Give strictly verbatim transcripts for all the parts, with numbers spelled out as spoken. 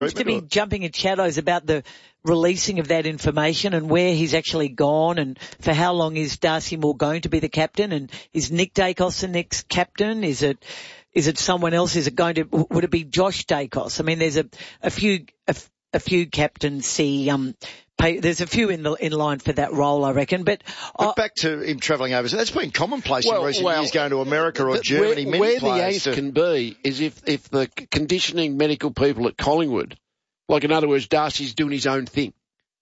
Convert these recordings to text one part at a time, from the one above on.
to be jumping at shadows about the releasing of that information and where he's actually gone and for how long is Darcy Moore going to be the captain, and is Nick Dacos the next captain? Is it, is it someone else? Is it going to, would it be Josh Dacos? I mean, there's a, a few, a, a few captaincy, um, pay, there's a few in the, in line for that role, I reckon, but. But I, back to him travelling overseas, that's been commonplace well, in recent well, years, going to America or the, Germany. Where, Many where the players ace can be is if, if the conditioning medical people at Collingwood, like in other words, Darcy's doing his own thing.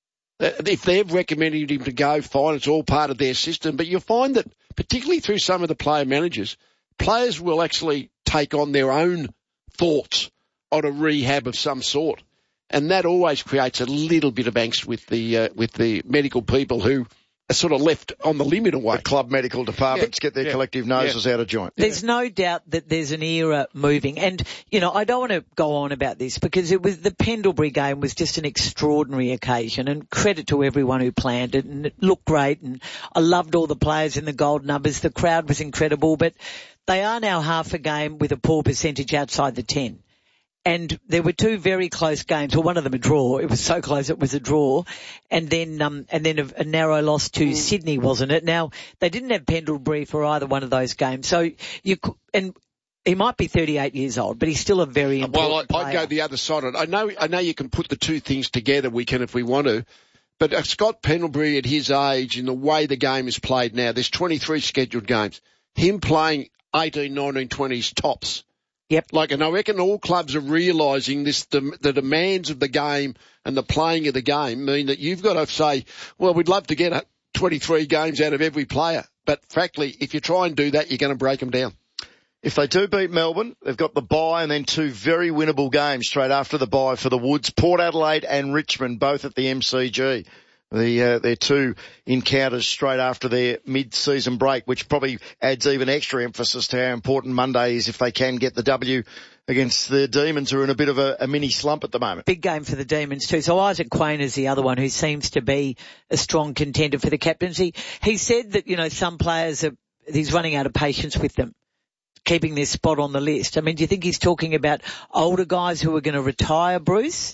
If they've recommended him to go, fine, it's all part of their system. But you'll find that, particularly through some of the player managers, players will actually take on their own thoughts on a rehab of some sort. And that always creates a little bit of angst with the uh, with the medical people who are sort of left on the limit away. The club medical departments yeah. get their yeah. collective noses yeah. out of joint. There's yeah. no doubt that there's an era moving. And, you know, I don't want to go on about this because it was the Pendlebury game was just an extraordinary occasion, and credit to everyone who planned it, and it looked great, and I loved all the players in the gold numbers. The crowd was incredible, but they are now half a game with a poor percentage outside the ten. And there were two very close games. Well, one of them a draw. It was so close it was a draw. And then, um, and then a, a narrow loss to mm. Sydney, wasn't it? Now, they didn't have Pendlebury for either one of those games. So you, and he might be thirty-eight years old, but he's still a very important Well, I, player. I'd go the other side of it. I know, I know you can put the two things together. We can if we want to. But uh, Scott Pendlebury at his age and the way the game is played now, there's twenty-three scheduled games. Him playing eighteen, nineteen, twenties tops. Yep. Like, and I reckon all clubs are realising this, the, the demands of the game and the playing of the game mean that you've got to say, well, we'd love to get twenty-three games out of every player. But frankly, if you try and do that, you're going to break them down. If they do beat Melbourne, they've got the bye and then two very winnable games straight after the bye for the Woods, Port Adelaide and Richmond, both at the M C G. The, uh, their two encounters straight after their mid-season break, which probably adds even extra emphasis to how important Monday is if they can get the W against the Demons, who are in a bit of a, a mini slump at the moment. Big game for the Demons too. So Isaac Quain is the other one who seems to be a strong contender for the captaincy. He said that, you know, some players are, he's running out of patience with them, keeping their spot on the list. I mean, do you think he's talking about older guys who are going to retire, Bruce?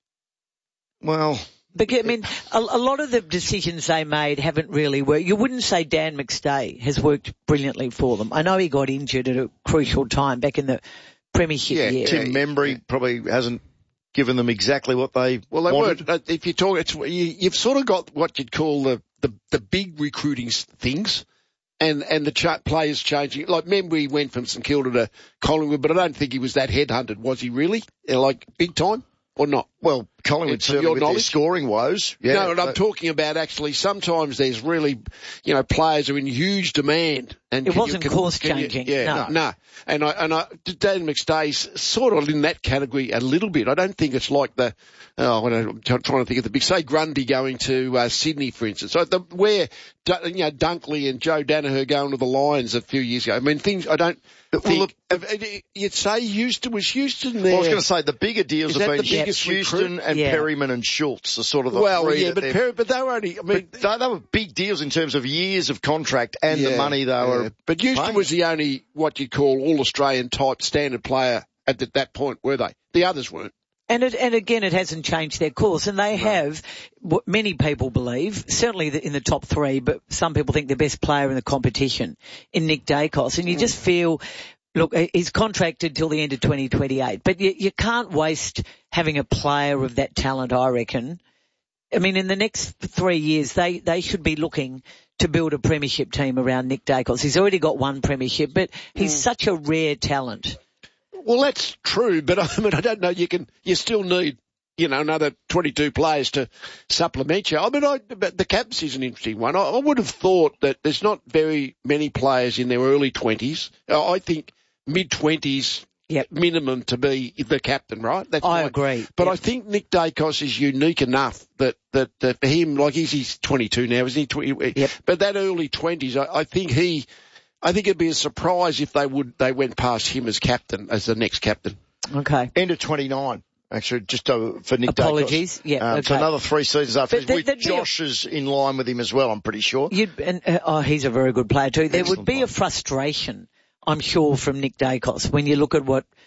Well... But, I mean, a, a lot of the decisions they made haven't really worked. You wouldn't say Dan McStay has worked brilliantly for them. I know he got injured at a crucial time back in the premiership yeah, year. Tim Membry yeah. probably hasn't given them exactly what they well, they wanted. weren't. If you talk, it's, you, you've sort of got what you'd call the, the, the big recruiting things. And, and the ch- players changing. Like, Membry went from St Kilda to Collingwood, but I don't think he was that headhunted, was he really? Like, big time? Or not? Well, Collingwood certainly with their scoring woes. Yeah, no, and I'm talking about actually sometimes there's really, you know, players are in huge demand. And it wasn't you, can, course can changing. You, yeah, no. no, no. And I, and I, Dan McStay's sort of in that category a little bit. I don't think it's like the, oh, I'm trying to think of the big, say Grundy going to uh, Sydney, for instance. So the, where, you know, Dunkley and Joe Danaher going to the Lions a few years ago. I mean, things I don't think, well, look, you'd say Houston, was Houston there? Well, I was going to say the bigger deals Is have been Houston recruit? and yeah. Perryman and Schultz are sort of the well, three. yeah, but Perry, but they were only, I mean, they, they were big deals in terms of years of contract and yeah, the money they yeah. were. But Houston paying. was the only, what you'd call all-Australian type standard player at the, that point, were they? The others weren't. And it, and again, it hasn't changed their course. And they no. have, what many people believe, certainly in the top three, but some people think the best player in the competition in Nick Dacos. And you just feel, look, he's contracted till the end of twenty twenty-eight, but you, you can't waste having a player of that talent, I reckon. I mean, in the next three years, they, they should be looking to build a premiership team around Nick Dacos. He's already got one premiership, but he's mm. such a rare talent. Well, that's true, but I mean, I don't know. You can, you still need, you know, another twenty-two players to supplement you. I mean, I, but the captaincy is an interesting one. I, I would have thought that there's not very many players in their early twenties. I think mid twenties yep. minimum to be the captain, right? That's I my, agree. But yep. I think Nick Dacos is unique enough that, that, that for him, like he's, he's twenty-two now, isn't he? twenty, yep. But that early twenties, I, I think he, I think it'd be a surprise if they would, they went past him as captain, as the next captain. Okay. End of twenty-nine. Actually, just uh, for Nick Apologies. Dacos. Yeah, um, okay. So another three seasons after. But with Josh is in line with him as well, I'm pretty sure. You'd, and, uh, oh, he's a very good player too. There Excellent would be player. a frustration, I'm sure, from Nick Dacos when you look at what,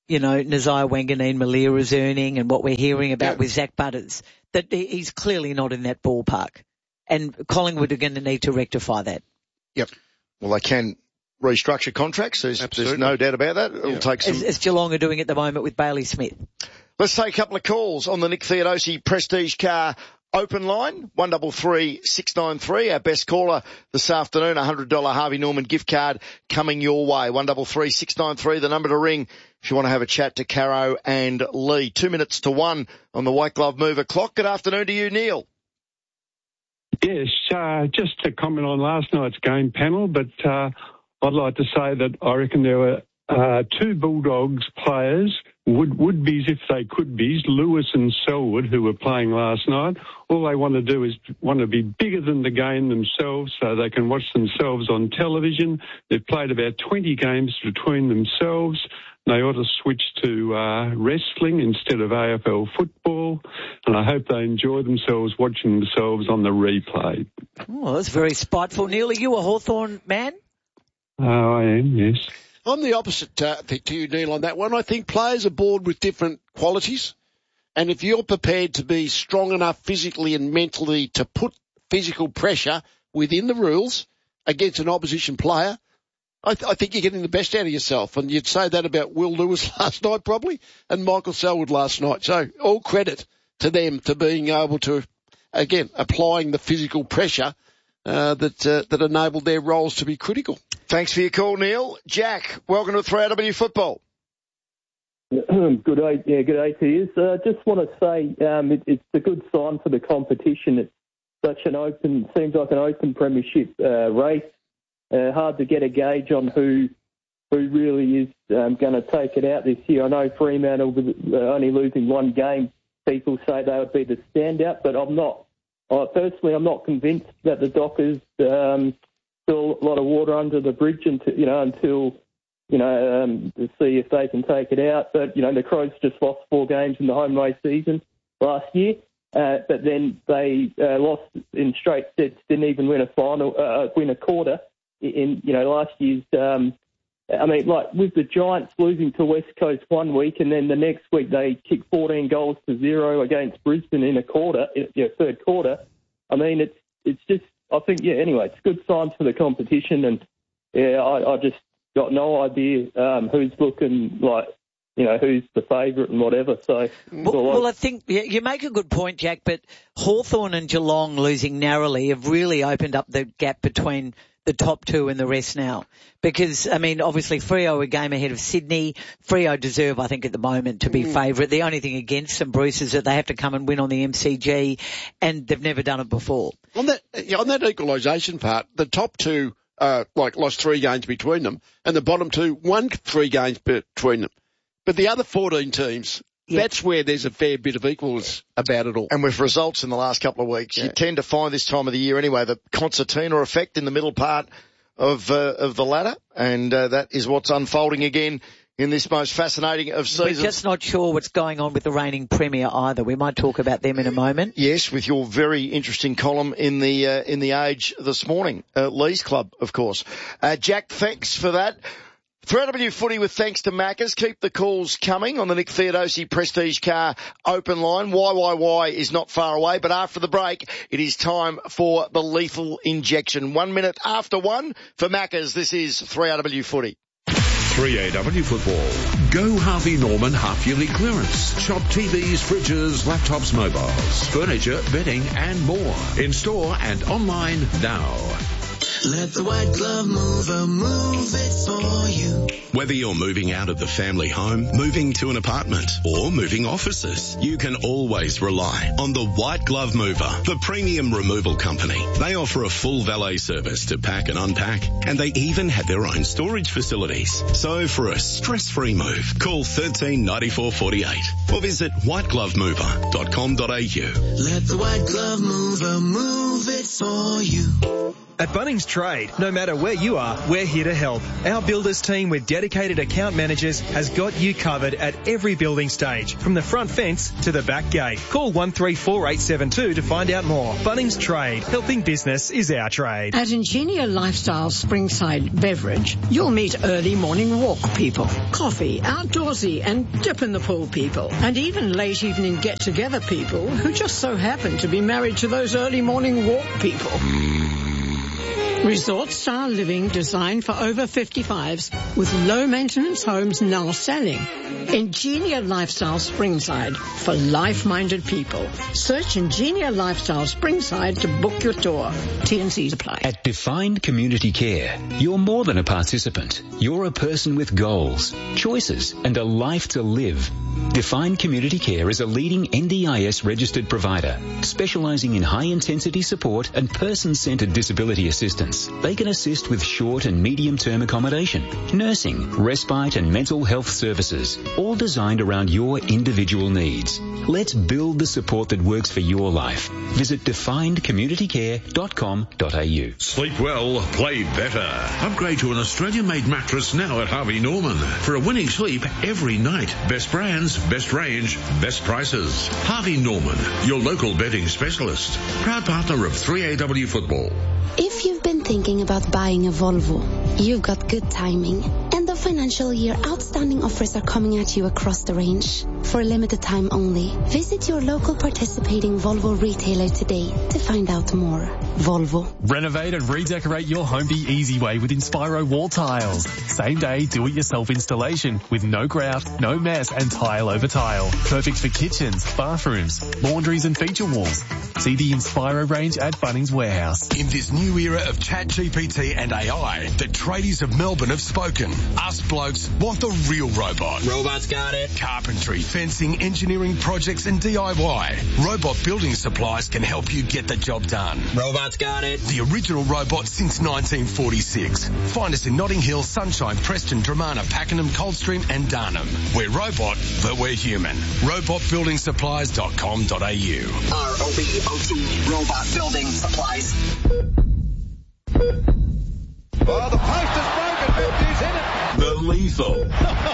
you know, Nazai Wanganeen-Malia is earning and what we're hearing about yeah. with Zach Butters, that he's clearly not in that ballpark. And Collingwood are going to need to rectify that. Yep. Well, they can restructure contracts. There's, there's no doubt about that. It'll yeah. take some... As, as Geelong are doing at the moment with Bailey Smith. Let's take a couple of calls on the Nick Theodosi Prestige Car open line, one double three six nine three. Our best caller this afternoon, a one hundred dollars Harvey Norman gift card coming your way. one double three six nine three, the number to ring if you want to have a chat to Caro and Lee. Two minutes to one on the White Glove Mover clock. Good afternoon to you, Neil. Yes, uh, just to comment on last night's game panel, but uh, I'd like to say that I reckon there were uh, two Bulldogs players, would, would-be's if they could be's, Lewis and Selwood, who were playing last night. All they want to do is want to be bigger than the game themselves so they can watch themselves on television. They've played about twenty games between themselves. They ought to switch to uh, wrestling instead of A F L football, and I hope they enjoy themselves watching themselves on the replay. Oh, that's very spiteful. Neil, are you a Hawthorn man? Oh, I am, yes. I'm the opposite uh, to you, Neil, on that one. I think players are born with different qualities, and if you're prepared to be strong enough physically and mentally to put physical pressure within the rules against an opposition player, I, th- I think you're getting the best out of yourself. And you'd say that about Will Lewis last night probably and Michael Selwood last night. So all credit to them for being able to, again, applying the physical pressure uh, that uh, that enabled their roles to be critical. Thanks for your call, Neil. Jack, welcome to three R W Football. Good day, yeah, good day to you. So I just want to say um, it, it's a good sign for the competition. It's such an open, seems like an open premiership uh, race. Uh, hard to get a gauge on who who really is um, going to take it out this year. I know Fremantle uh, only losing one game. People say they would be the standout, but I'm not. I personally, I'm not convinced that the Dockers um, still a lot of water under the bridge until you know until you know um, to see if they can take it out. But you know the Crows just lost four games in the home race season last year. Uh, but then they uh, lost in straight sets, didn't even win a final, uh, win a quarter. In you know last year's, um, I mean, like with the Giants losing to West Coast one week and then the next week they kicked fourteen goals to zero against Brisbane in a quarter, in you know, third quarter. I mean, it's it's just I think yeah. Anyway, it's good signs for the competition, and yeah, I, I just got no idea um, who's looking like. You know, who's the favourite and whatever. So, well, well, I think you make a good point, Jack, but Hawthorn and Geelong losing narrowly have really opened up the gap between the top two and the rest now. Because, I mean, obviously Freo are a game ahead of Sydney. Freo deserve, I think, at the moment to be mm. favourite. The only thing against them, Bruce, is that they have to come and win on the M C G, and they've never done it before. On that, on that equalisation part, the top two, uh, like, lost three games between them, and the bottom two won three games between them. But the other fourteen teams, yep. that's where there's a fair bit of equals about it all. And with results in the last couple of weeks, yeah. you tend to find this time of the year anyway, the concertina effect in the middle part of uh, of the ladder, and uh, that is what's unfolding again in this most fascinating of seasons. We're just not sure what's going on with the reigning premier either. We might talk about them in a moment. Yes, with your very interesting column in the uh, in the Age this morning, uh, Lee's Club, of course. Uh, Jack, thanks for that. three R W Footy with thanks to Maccas. Keep the calls coming on the Nick Theodosi Prestige Car open line. Y Y Y is not far away, but after the break, it is time for the lethal injection. One minute after one for Maccas. This is three R W Footy. three A W Football. Go Harvey Norman half-yearly clearance. Shop T Vs, fridges, laptops, mobiles, furniture, bedding and more. In store and online now. Let the White Glove Mover move it for you. Whether you're moving out of the family home, moving to an apartment, or moving offices, you can always rely on the White Glove Mover, the premium removal company. They offer a full valet service to pack and unpack, and they even have their own storage facilities. So for a stress-free move, call thirteen ninety-four forty-eight or visit white glove mover dot com dot a u. Let the White Glove Mover move it for you. At Bunnings Trade, no matter where you are, we're here to help. Our builders team with dedicated account managers has got you covered at every building stage, from the front fence to the back gate. Call one three four eight seven two to find out more. Bunnings Trade, helping business is our trade. At Ingenia Lifestyle Springside Beverage, you'll meet early morning walk people, coffee, outdoorsy and dip in the pool people, and even late evening get-together people who just so happen to be married to those early morning walk people. Resort style living designed for over fifty-fives with low maintenance homes now selling. Ingenia Lifestyle Springside for life-minded people. Search Ingenia Lifestyle Springside to book your tour. T and C's apply. At Defined Community Care, you're more than a participant. You're a person with goals, choices and a life to live. Defined Community Care is a leading N D I S registered provider specialising in high-intensity support and person-centred disability assistance. They can assist with short and medium-term accommodation, nursing, respite and mental health services, all designed around your individual needs. Let's build the support that works for your life. Visit defined community care dot com dot a u. Sleep well, play better. Upgrade to an Australian-made mattress now at Harvey Norman. For a winning sleep every night. Best brands, best range, best prices. Harvey Norman, your local bedding specialist. Proud partner of three A W Football. If you've been thinking about buying a Volvo, you've got good timing. End of financial year outstanding offers are coming at you across the range. For a limited time only, visit your local participating Volvo retailer today to find out more. Volvo. Renovate and redecorate your home the easy way with Inspiro Wall Tiles. Same day do-it-yourself installation with no grout, no mess and tile over tile. Perfect for kitchens, bathrooms, laundries and feature walls. See the Inspiro range at Bunnings Warehouse. In this new era of ChatGPT and A I, the tradies of Melbourne have spoken. Us blokes want the real robot. Robots got it. Carpentry, fencing, engineering projects and D I Y. Robot Building Supplies can help you get the job done. Robots got it. The original robot since nineteen forty-six. Find us in Notting Hill, Sunshine, Preston, Dramana, Pakenham, Coldstream and Darnham. We're robot, but we're human. robot building supplies dot com dot a u. R O B O T, Robot Building Supplies. Oh, the post is broken, fifty's in it. The lethal.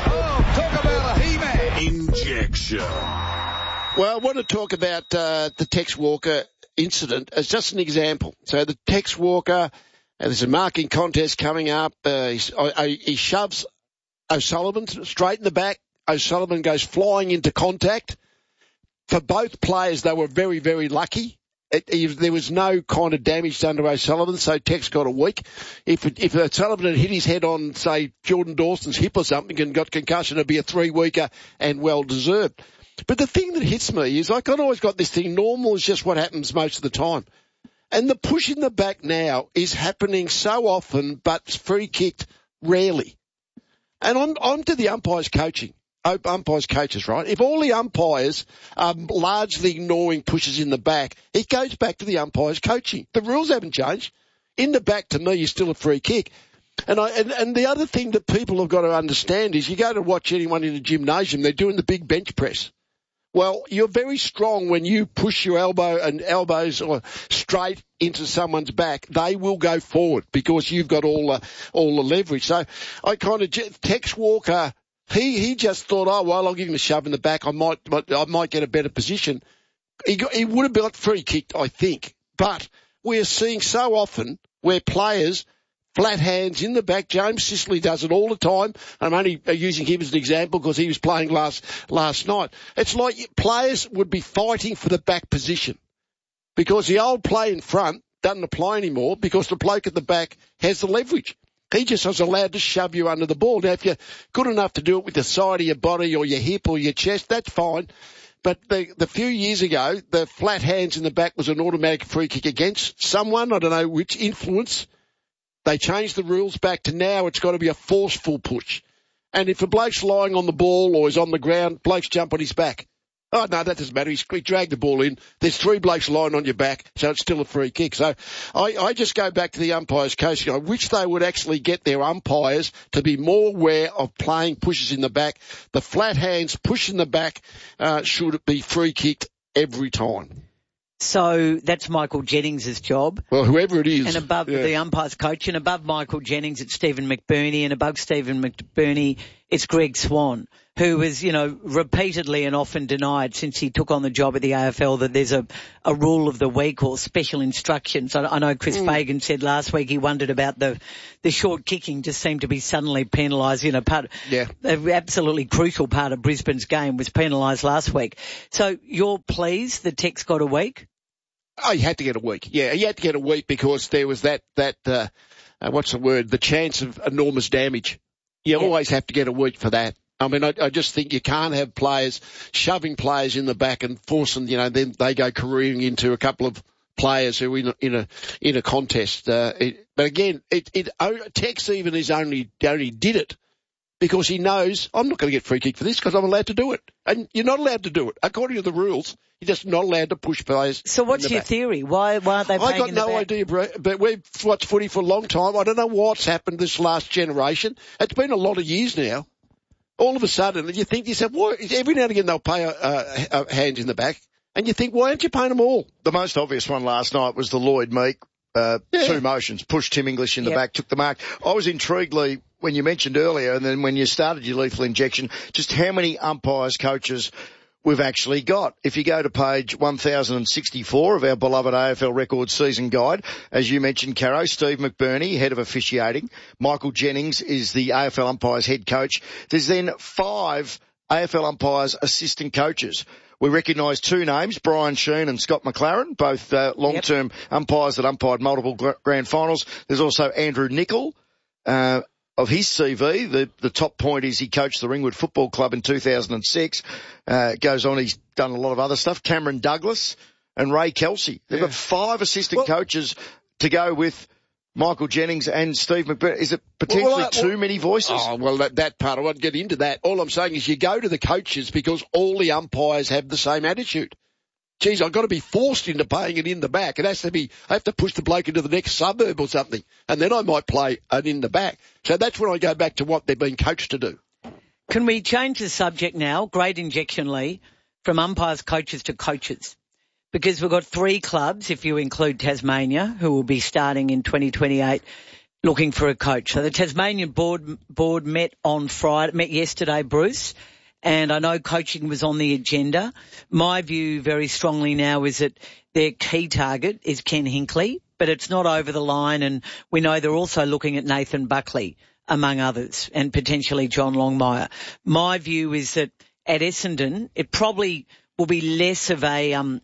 Talk about a He-Man. Injection. Well, I want to talk about uh, the Tex Walker incident as just an example. So the Tex Walker, uh, there's a marking contest coming up. Uh, he's, uh, he shoves O'Sullivan straight in the back. O'Sullivan goes flying into contact. For both players, they were very, very lucky. It, it, there was no kind of damage done to O'Sullivan, so Tex got a week. If if O'Sullivan had hit his head on, say, Jordan Dawson's hip or something and got concussion, it'd be a three-weeker and well-deserved. But the thing that hits me is like I've always got this thing, normal is just what happens most of the time. And the push in the back now is happening so often, but free-kicked rarely. And I'm, I'm to the umpires coaching. Umpires coaches, right? If all the umpires are largely ignoring pushes in the back, it goes back to the umpires coaching. The rules haven't changed. In the back, to me, is still a free kick. And I and, and the other thing that people have got to understand is you go to watch anyone in a gymnasium, they're doing the big bench press. Well, you're very strong when you push your elbow and elbows or straight into someone's back. They will go forward because you've got all the, all the leverage. So I kind of, Tex Walker, He he just thought, oh, well, I'll give him a shove in the back. I might I might get a better position. He got, he would have got free kicked, I think. But we're seeing so often where players, flat hands in the back. James Sicily does it all the time. I'm only using him as an example because he was playing last last night. It's like players would be fighting for the back position because the old play in front doesn't apply anymore because the bloke at the back has the leverage. He just was allowed to shove you under the ball. Now, if you're good enough to do it with the side of your body or your hip or your chest, that's fine. But the, the few years ago, the flat hands in the back was an automatic free kick against someone. I don't know which influence. They changed the rules back to now. It's got to be a forceful push. And if a bloke's lying on the ball or is on the ground, blokes jump on his back. Oh, no, that doesn't matter. He's, he dragged the ball in. There's three blokes lying on your back, so it's still a free kick. So I, I just go back to the umpires coaching. I wish they would actually get their umpires to be more aware of playing pushes in the back. The flat hands push in the back uh, should be free kicked every time. So that's Michael Jennings' job. Well, whoever it is. And above yeah. the umpires coach, and above Michael Jennings, it's Stephen McBurney, and above Stephen McBurney, it's Greg Swan, who was, you know, repeatedly and often denied since he took on the job at the A F L that there's a, a rule of the week or special instructions. I, I know Chris mm. Fagan said last week he wondered about the, the short kicking just seemed to be suddenly penalised. You know, part, yeah. an absolutely crucial part of Brisbane's game was penalised last week. So you're pleased the Tech's got a week? Oh, you had to get a week. Yeah, you had to get a week because there was that, that, uh, uh what's the word? The chance of enormous damage. You yeah. always have to get a week for that. I mean, I, I just think you can't have players shoving players in the back and forcing, you know, then they go careering into a couple of players who are in a, in a, in a contest. Uh, it, but again, it, it, Tex even is only, only did it because he knows I'm not going to get free kick for this because I'm allowed to do it. And you're not allowed to do it. According to the rules, you're just not allowed to push players. So what's your back. theory? Why, why aren't they playing I got in the no back? idea, bro, but we've watched footy for a long time. I don't know what's happened this last generation. It's been a lot of years now. All of a sudden, you think to yourself, why, every now and again they'll pay a, a, a hand in the back, and you think, why aren't you paying them all? The most obvious one last night was the Lloyd Meek, uh, yeah. two motions, pushed Tim English in the yep. back, took the mark. I was intrigued, Lee, when you mentioned earlier, and then when you started your lethal injection, just how many umpires, coaches we've actually got. If you go to page one thousand sixty-four of our beloved A F L Records season guide, as you mentioned, Caro, Steve McBurney, head of officiating. Michael Jennings is the A F L umpires head coach. There's then five A F L umpires assistant coaches. We recognise two names, Brian Sheen and Scott McLaren, both uh, long-term yep. umpires that umpired multiple grand finals. There's also Andrew Nicol, uh, of his C V, the, the top point is he coached the Ringwood Football Club in two thousand six. Uh, goes on, he's done a lot of other stuff. Cameron Douglas and Ray Kelsey. They've yeah. got five assistant well, coaches to go with Michael Jennings and Steve McBurney. Is it potentially well, well, too well, many voices? Oh, well, that, that part, I won't get into that. All I'm saying is you go to the coaches because all the umpires have the same attitude. Geez, I've got to be forced into paying it in the back. It has to be, I have to push the bloke into the next suburb or something, and then I might play an in the back. So that's when I go back to what they're being coached to do. Can we change the subject now? Great injection, Lee, from umpires, coaches to coaches. Because we've got three clubs, if you include Tasmania, who will be starting in twenty twenty-eight looking for a coach. So the Tasmanian board, board met on Friday, met yesterday, Bruce. And I know coaching was on the agenda. My view very strongly now is that their key target is Ken Hinkley, but it's not over the line. And we know they're also looking at Nathan Buckley, among others, and potentially John Longmire. My view is that at Essendon, it probably will be less of a, um,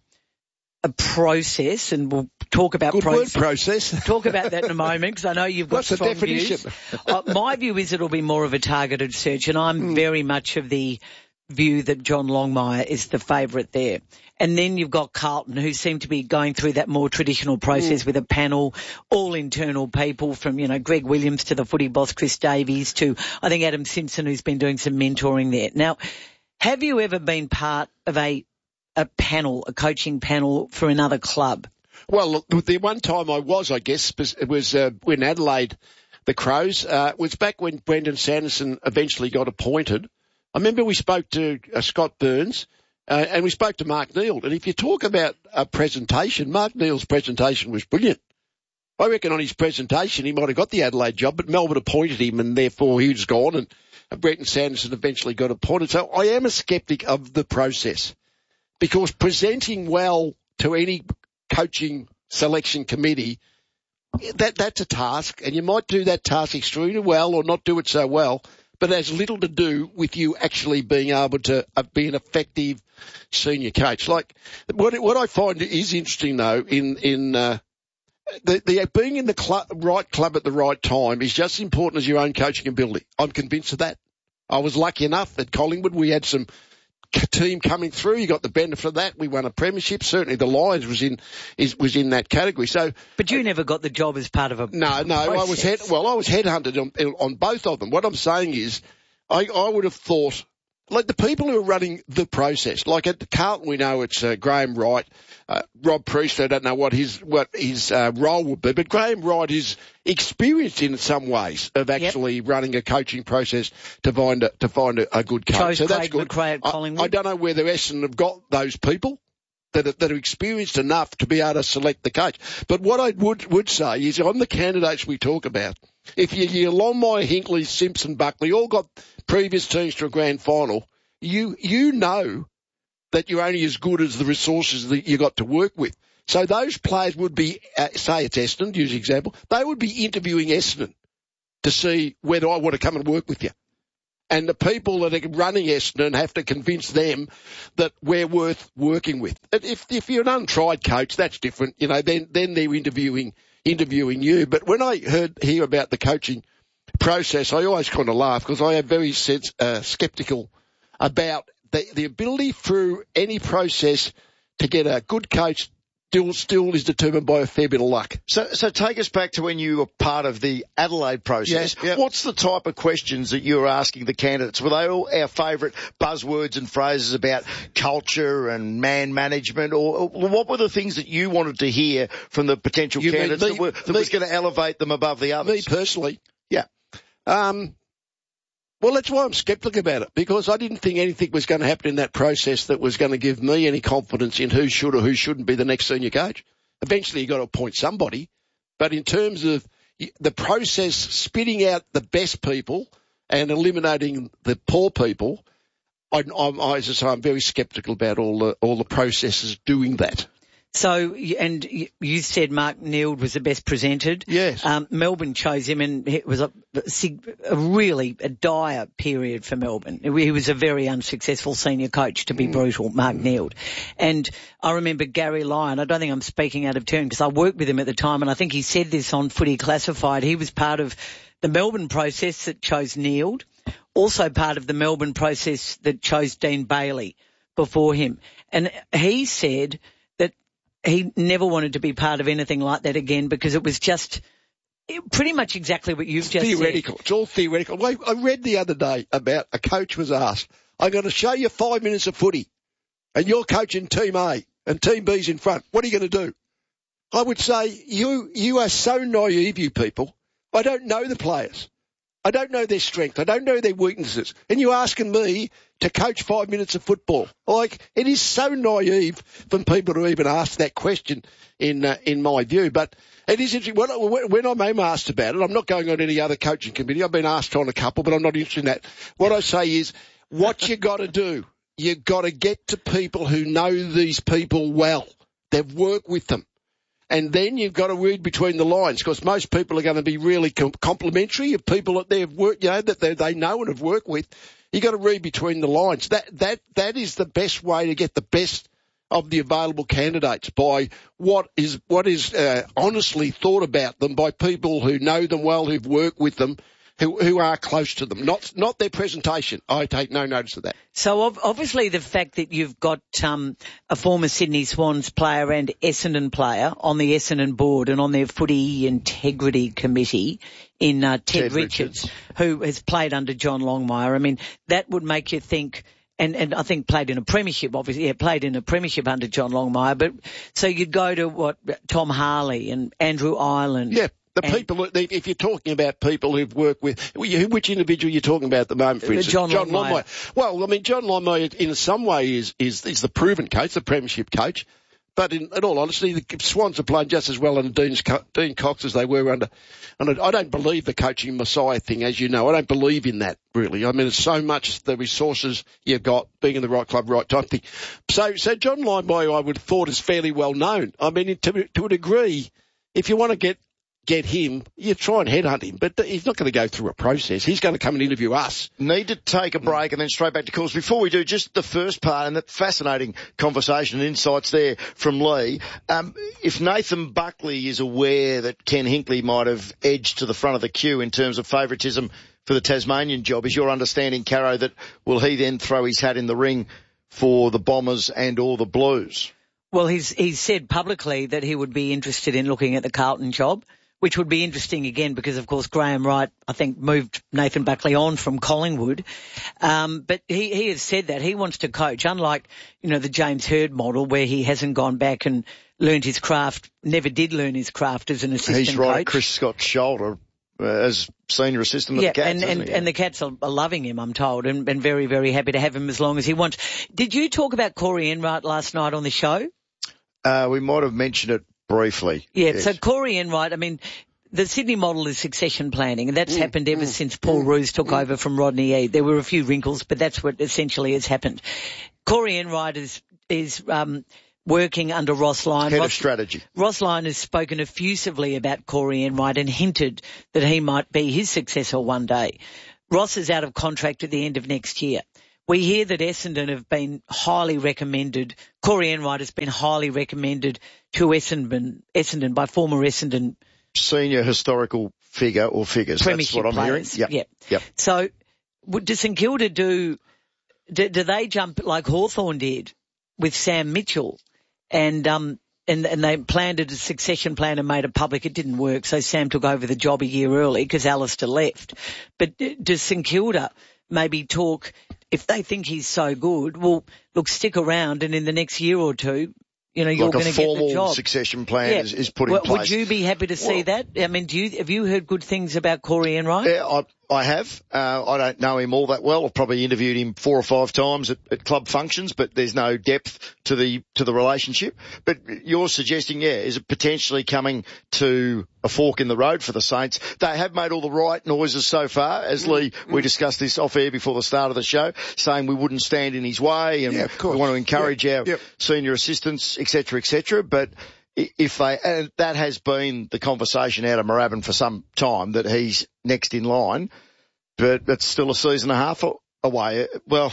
a process, and we'll talk about Good process. word, process. Talk about that in a moment, because I know you've got What's strong the definition? views. uh, my view is it'll be more of a targeted search, and I'm mm. very much of the view that John Longmire is the favourite there. And then you've got Carlton, who seem to be going through that more traditional process mm. with a panel, all internal people from, you know, Greg Williams to the footy boss Chris Davies to, I think, Adam Simpson, who's been doing some mentoring there. Now, have you ever been part of a a panel, a coaching panel for another club? Well, the one time I was, I guess, it was uh, when Adelaide, the Crows, uh, was back when Brendan Sanderson eventually got appointed. I remember we spoke to uh, Scott Burns uh, and we spoke to Mark Neal. And if you talk about a presentation, Mark Neal's presentation was brilliant. I reckon on his presentation he might have got the Adelaide job, but Melbourne appointed him and therefore he was gone and uh, Brendan Sanderson eventually got appointed. So I am a sceptic of the process. Because presenting well to any coaching selection committee, that that's a task, and you might do that task extremely well or not do it so well, but it has little to do with you actually being able to uh, be an effective senior coach. Like, what what I find is interesting, though, in, in uh, the, the being in the club, right club at the right time is just as important as your own coaching ability. I'm convinced of that. I was lucky enough at Collingwood. We had some team coming through. You got the benefit of that. We won a premiership. Certainly the Lions was in is was in that category. So, but you uh, never got the job as part of a no, no. process. I was head, well, I was headhunted on, on both of them. What I'm saying is, I, I would have thought, like the people who are running the process, like at Carlton, we know it's uh, Graham Wright, uh, Rob Priest. I don't know what his what his uh, role would be, but Graham Wright is experienced in some ways of actually yep. running a coaching process to find a, to find a, a good coach. Chose so Craig that's good. McRae at Collingwood. I, I don't know whether Essendon have got those people. that are, that are experienced enough to be able to select the coach. But what I would, would say is on the candidates we talk about, if you, you Longmire, Hinkley, Simpson, Buckley, all got previous teams to a grand final, you, you know that you're only as good as the resources that you got to work with. So those players would be, uh, say it's Essendon, use an example, they would be interviewing Essendon to see whether I want to come and work with you. And the people that are running Essendon have to convince them that we're worth working with. If if you're an untried coach, that's different. You know, then then they're interviewing interviewing you. But when I heard hear about the coaching process, I always kind of laugh because I am very sense, uh, sceptical about the the ability through any process to get a good coach. Still, still is determined by a fair bit of luck. So, so take us back to when you were part of the Adelaide process. Yeah, yeah. What's the type of questions that you were asking the candidates? Were they all our favourite buzzwords and phrases about culture and man management, or, or what were the things that you wanted to hear from the potential You candidates mean me, that, were, that me, was going to elevate them above the others? Me personally, yeah. Um, well, that's why I'm sceptical about it, because I didn't think anything was going to happen in that process that was going to give me any confidence in who should or who shouldn't be the next senior coach. Eventually, you've got to appoint somebody. But in terms of the process, spitting out the best people and eliminating the poor people, I, I'm, I, as I say, I'm very sceptical about all the, all the processes doing that. So, and you said Mark Neild was the best presented. Yes. Um, Melbourne chose him, and it was a, a really a dire period for Melbourne. He was a very unsuccessful senior coach, to be mm. brutal, Mark Neild. And I remember Gary Lyon, I don't think I'm speaking out of turn because I worked with him at the time, and I think he said this on Footy Classified. He was part of the Melbourne process that chose Neild, also part of the Melbourne process that chose Dean Bailey before him. And he said he never wanted to be part of anything like that again because it was just pretty much exactly what you've it's just theoretical. said. It's all theoretical. I read the other day about a coach was asked, I'm going to show you five minutes of footy and you're coaching Team A and Team B's in front. What are you going to do? I would say, you, you are so naive, you people. I don't know the players. I don't know their strength. I don't know their weaknesses. And you're asking me to coach five minutes of football. Like, it is so naive from people to even ask that question in uh, in my view. But it is interesting. When, when I'm asked about it, I'm not going on any other coaching committee. I've been asked on a couple, but I'm not interested in that. What I say is, what you got to do, you got to get to people who know these people well. They've worked with them. And then you've got to read between the lines because most people are going to be really com- complimentary of people that they've worked, you know, that they, they know and have worked with. You've got to read between the lines. That, that, that is the best way to get the best of the available candidates by what is, what is, uh, honestly thought about them by people who know them well, who've worked with them, who, who are close to them, not, not their presentation. I take no notice of that. So obviously the fact that you've got, um, a former Sydney Swans player and Essendon player on the Essendon board and on their footy integrity committee in, uh, Ted, Ted Richards, Richards, who has played under John Longmire. I mean, that would make you think, and, and I think played in a premiership, obviously, yeah, played in a premiership under John Longmire, but so you'd go to what, Tom Harley and Andrew Ireland. Yeah. The and, people, if you're talking about people who've worked with, which individual are you talking about at the moment, for instance? John, John Longmire. Longmire. Well, I mean, John Longmire in some way is, is, is the proven coach, the premiership coach. But in, in all honesty, the Swans are playing just as well under Dean's, Dean Cox as they were under, and I don't believe the coaching messiah thing, as you know. I don't believe in that, really. I mean, it's so much the resources you've got, being in the right club, right time thing. So, so John Longmire, I would have thought, is fairly well known. I mean, to, to a degree, if you want to get, get him, you try and headhunt him, but he's not going to go through a process. He's going to come and interview us. Need to take a break and then straight back to calls. Before we do, just the first part and that fascinating conversation and insights there from Lee. Um, if Nathan Buckley is aware that Ken Hinkley might have edged to the front of the queue in terms of favouritism for the Tasmanian job, is your understanding, Caro, that will he then throw his hat in the ring for the Bombers and or the Blues? Well, he's, he's said publicly that he would be interested in looking at the Carlton job, which would be interesting again because, of course, Graham Wright, I think, moved Nathan Buckley on from Collingwood. Um, but he, he has said that he wants to coach, unlike, you know, the James Hird model where he hasn't gone back and learned his craft, never did learn his craft as an assistant He's right coach. at Chris Scott's shoulder uh, as senior assistant of yeah, the Cats, and, and, he? and the Cats are, are loving him, I'm told, and, and very, very happy to have him as long as he wants. Did you talk about Corey Enright last night on the show? Uh, we might have mentioned it briefly. Yeah, yes. so Corey Enright, I mean, the Sydney model is succession planning, and that's mm, happened ever mm, since Paul mm, Roos took mm. over from Rodney Eade. There were a few wrinkles, but that's what essentially has happened. Corey Enright is, is, um, working under Ross Lyon. Head Ross, of strategy. Ross Lyon has spoken effusively about Corey Enright and hinted that he might be his successor one day. Ross is out of contract at the end of next year. We hear that Essendon have been highly recommended. Corey Enright has been highly recommended to Essendon, Essendon by former Essendon senior historical figure or figures. That's what I'm players. hearing. Yep. Yep. Yep. So, does St Kilda do, do? Do they jump like Hawthorn did with Sam Mitchell, and um and and they planned a succession plan and made it public? It didn't work, so Sam took over the job a year early because Alistair left. But does St Kilda maybe talk? If they think he's so good, well, look, stick around, and in the next year or two, you know, you're like going to get the job. A formal succession plan yeah. is, is put in well, place. Would you be happy to see well, that? I mean, do you have you heard good things about Corey Enright? Yeah, I, I have. Uh, I don't know him all that well. I've probably interviewed him four or five times at, at club functions, but there's no depth to the to the relationship. But you're suggesting, yeah, is it potentially coming to a fork in the road for the Saints? They have made all the right noises so far. As mm, Lee, mm. we discussed this off air before the start of the show, saying we wouldn't stand in his way and yeah, we want to encourage yeah, our yeah. senior assistants, et cetera, et cetera. But if they, and that has been the conversation out of Moorabbin for some time, that he's next in line, but it's still a season and a half away. Well,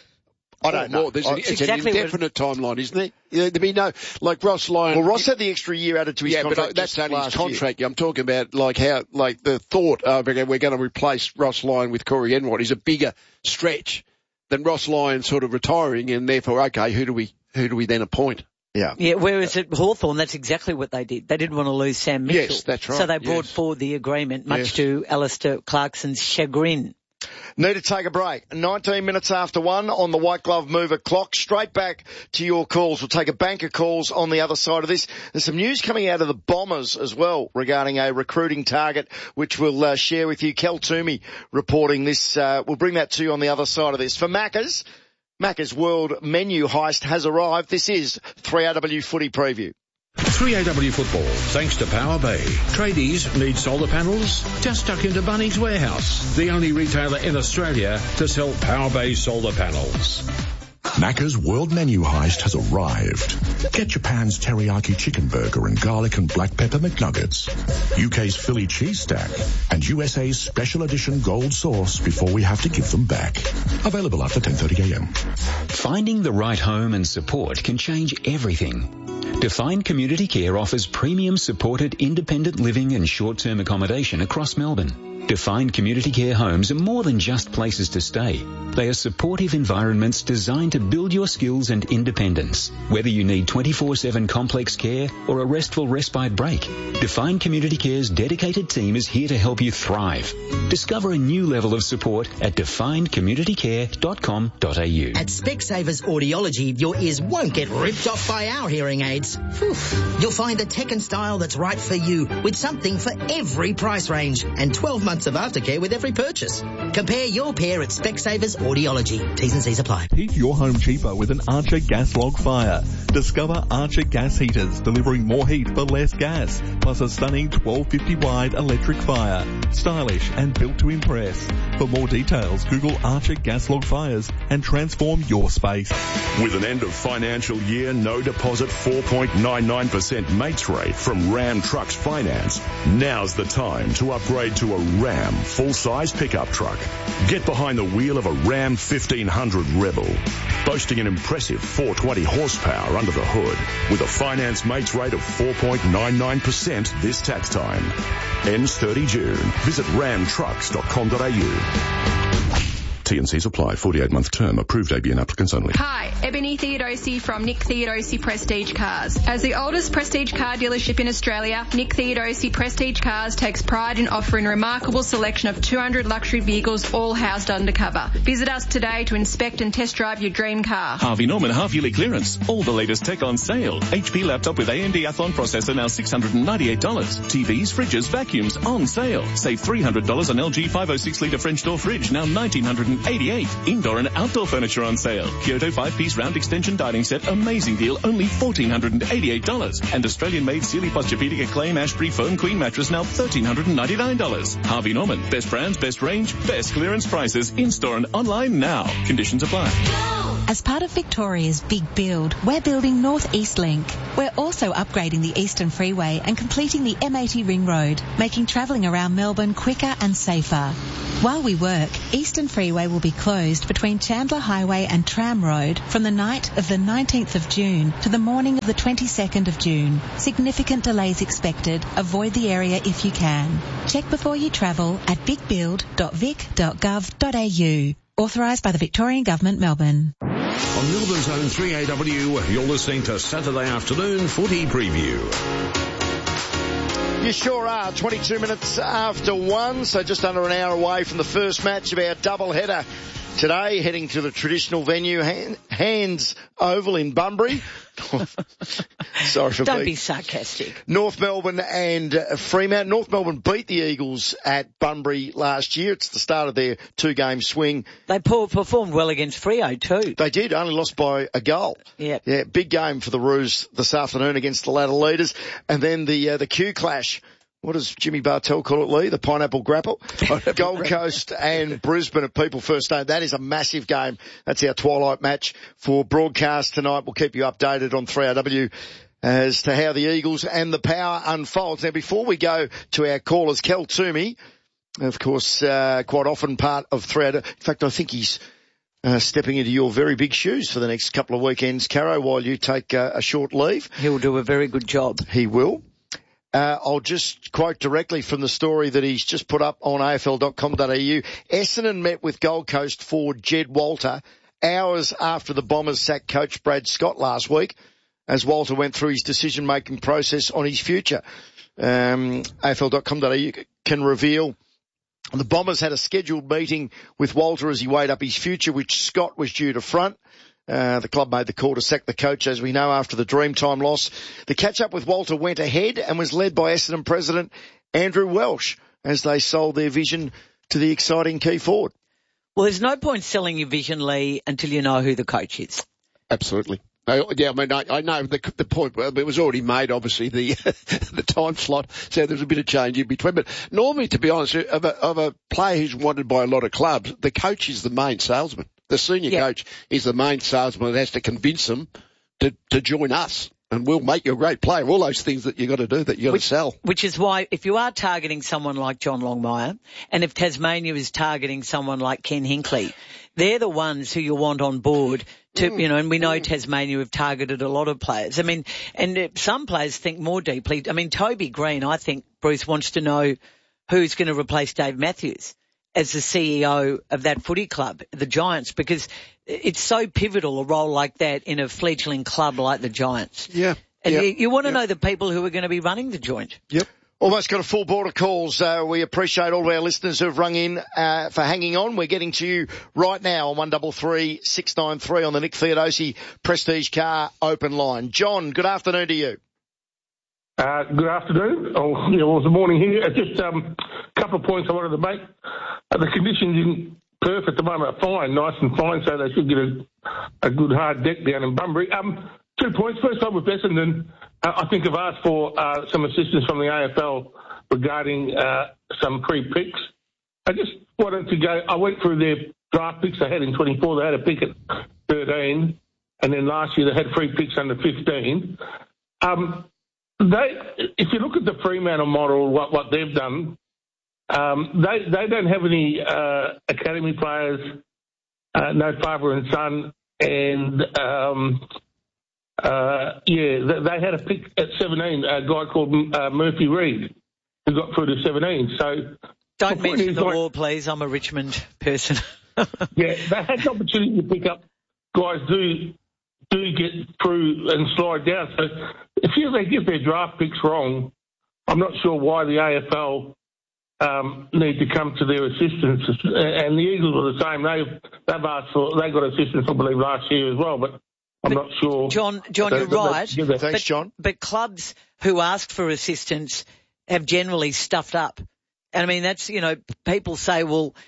I don't know. Well, there's an, it's exactly an indefinite timeline, isn't it? Yeah, there'd be no, like Ross Lyon. Well, Ross had the extra year added to his yeah, contract. but that's only his contract. Year. I'm talking about like how, like the thought of we're going to replace Ross Lyon with Corey Enright is a bigger stretch than Ross Lyon sort of retiring, and therefore, okay, who do we, who do we then appoint? Yeah. Yeah, whereas at Hawthorn, that's exactly what they did. They didn't want to lose Sam Mitchell. Yes, that's right. So they brought yes. forward the agreement, much yes. to Alistair Clarkson's chagrin. Need to take a break. nineteen minutes after one on the White Glove Mover clock. Straight back to your calls. We'll take a bank of calls on the other side of this. There's some news coming out of the Bombers as well regarding a recruiting target, which we'll uh, share with you. Kel Toomey reporting this. Uh, we'll bring that to you on the other side of this. For Macca's, Macca's World Menu Heist has arrived. This is three R W Footy Preview. three A W Football, thanks to Power Bay. Tradies need solar panels? Just duck into Bunnings Warehouse, the only retailer in Australia to sell Power Bay solar panels. Macca's World Menu Heist has arrived. Get Japan's teriyaki chicken burger and garlic and black pepper McNuggets, U K's Philly cheese stack, and U S A's special edition gold sauce before we have to give them back. Available after ten thirty a.m. Finding the right home and support can change everything. Define Community Care offers premium supported independent living and short-term accommodation across Melbourne. Define Community Care homes are more than just places to stay. They are supportive environments designed to build your skills and independence, whether you need twenty-four seven complex care or a restful respite break. Define Community Care's dedicated team is here to help you thrive. Discover a new level of support at defined community care dot com dot a u. At Specsavers Audiology, your ears won't get ripped off by our hearing aids. Whew. You'll find the tech and style that's right for you, with something for every price range and twelve months of aftercare with every purchase. Compare your pair at Specsavers Audiology. T's and C's apply. Heat your home cheaper with an Archer gas log fire. Discover Archer gas heaters, delivering more heat for less gas, plus a stunning twelve fifty wide electric fire. Stylish and built to impress. For more details, Google Archer gas log fires and transform your space. With an end of financial year, no deposit four point nine nine percent mates rate from Ram Trucks Finance, now's the time to upgrade to a Ram full-size pickup truck. Get behind the wheel of a Ram fifteen hundred Rebel, boasting an impressive four hundred twenty horsepower under the hood, with a finance mates rate of four point nine nine percent this tax time. Ends thirty June. Visit ram trucks dot com dot a u. T and C's apply. forty-eight month term. Approved A B N applicants only. Hi, Ebony Theodosi from Nick Theodosi Prestige Cars. As the oldest prestige car dealership in Australia, Nick Theodosi Prestige Cars takes pride in offering a remarkable selection of two hundred luxury vehicles, all housed under cover. Visit us today to inspect and test drive your dream car. Harvey Norman half-yearly clearance. All the latest tech on sale. H P laptop with A M D Athlon processor now six hundred ninety-eight dollars. T Vs, fridges, vacuums on sale. Save three hundred dollars on L G five oh six litre French door fridge, now one thousand nine hundred eighty-eight dollars. Indoor and outdoor furniture on sale. Kyoto five-piece round extension dining set, amazing deal, only one thousand four hundred eighty-eight dollars. And Australian-made Sealy Posturepedic Acclaim Ashbury Foam Queen mattress now one thousand three hundred ninety-nine dollars. Harvey Norman, best brands, best range, best clearance prices, in-store and online now. Conditions apply. As part of Victoria's Big Build, we're building North East Link. We're also upgrading the Eastern Freeway and completing the M eighty Ring Road, making travelling around Melbourne quicker and safer. While we work, Eastern Freeway will be closed between Chandler Highway and Tram Road from the night of the nineteenth of June to the morning of the twenty-second of June. Significant delays expected. Avoid the area if you can. Check before you travel at big build dot vic dot gov dot a u. Authorised by the Victorian Government, Melbourne. On Melbourne's own three A W, you're listening to Saturday Afternoon Footy Preview. You sure are. twenty-two minutes after one, so just under an hour away from the first match of our doubleheader today, heading to the traditional venue, Hands Oval in Bunbury. Sorry for Don't being... be sarcastic. North Melbourne and uh, Fremantle. North Melbourne beat the Eagles at Bunbury last year. It's the start of their two-game swing. They performed well against Freo too. They did, only lost by a goal. Yeah. Yeah, big game for the Roos this afternoon against the ladder leaders. And then the uh, the Q clash. What does Jimmy Bartell call it, Lee? The pineapple grapple? Gold Coast and Brisbane at People First Name. That is a massive game. That's our twilight match for broadcast tonight. We'll keep you updated on three R W as to how the Eagles and the Power unfolds. Now, before we go to our callers, Kel Toomey, of course, uh, quite often part of three R W. In fact, I think he's uh, stepping into your very big shoes for the next couple of weekends, Caro, while you take uh, a short leave. He'll do a very good job. He will. Uh, I'll just quote directly from the story that he's just put up on A F L dot com dot a u. Essendon met with Gold Coast forward Jed Walter hours after the Bombers sacked coach Brad Scott last week, as Walter went through his decision-making process on his future. Um, A F L dot com dot a u can reveal the Bombers had a scheduled meeting with Walter as he weighed up his future, which Scott was due to front. Uh, the club made the call to sack the coach, as we know, after the Dreamtime loss. The catch-up with Walter went ahead and was led by Essendon president Andrew Welsh as they sold their vision to the exciting key forward. Well, there's no point selling your vision, Lee, until you know who the coach is. Absolutely. I, yeah, I mean, I, I know the, the point, well, it was already made, obviously, the the time slot, so there's a bit of change in between. But normally, to be honest, of a, of a player who's wanted by a lot of clubs, the coach is the main salesman. The senior yeah. coach is the main salesman that has to convince them to, to join us. And we'll make you a great player. All those things that you got to do, that you got to sell. Which is why, if you are targeting someone like John Longmire, and if Tasmania is targeting someone like Ken Hinkley, they're the ones who you want on board to, mm, you know, and we know mm. Tasmania have targeted a lot of players. I mean, and some players think more deeply. I mean, Toby Green, I think, Bruce, wants to know who's going to replace Dave Matthews as the C E O of that footy club, the Giants, because it's so pivotal, a role like that in a fledgling club like the Giants. Yeah. And yep. you, you want to yep. know the people who are going to be running the joint. Yep. Almost got a full board of calls. Uh, we appreciate all of our listeners who have rung in uh, for hanging on. We're getting to you right now on one double three six nine three on the Nick Theodosi Prestige Car open line. John, good afternoon to you. Uh, good afternoon. Oh, yeah, well, it's the morning here. Uh, just um, a couple of points I wanted to make. Uh, the conditions in Perth at the moment are fine, nice and fine, so they should get a, a good hard deck down in Bunbury. Um, two points. First time with Essendon, uh, I think I've asked for uh, some assistance from the A F L regarding uh, some pre-picks. I just wanted to go, I went through their draft picks they had in twenty-four. They had a pick at thirteen, and then last year they had three picks under fifteen. Um, They, if you look at the Fremantle model, what, what they've done, um, they they don't have any uh, academy players, uh, no father and son, and um, uh, yeah, they, they had a pick at seventeen, a guy called uh, Murphy Reid, who got through to seventeen. So don't mention the like, war, please. I'm a Richmond person. Yeah, they had the opportunity to pick up guys do do get through and slide down. So if you they get their draft picks wrong, I'm not sure why the A F L um, need to come to their assistance. And the Eagles are the same. They've they've asked for they got assistance, I believe, last year as well, but I'm but not sure. John, John, you're right. Thanks, but, John. But clubs who ask for assistance have generally stuffed up. And I mean, that's, you know, people say, well,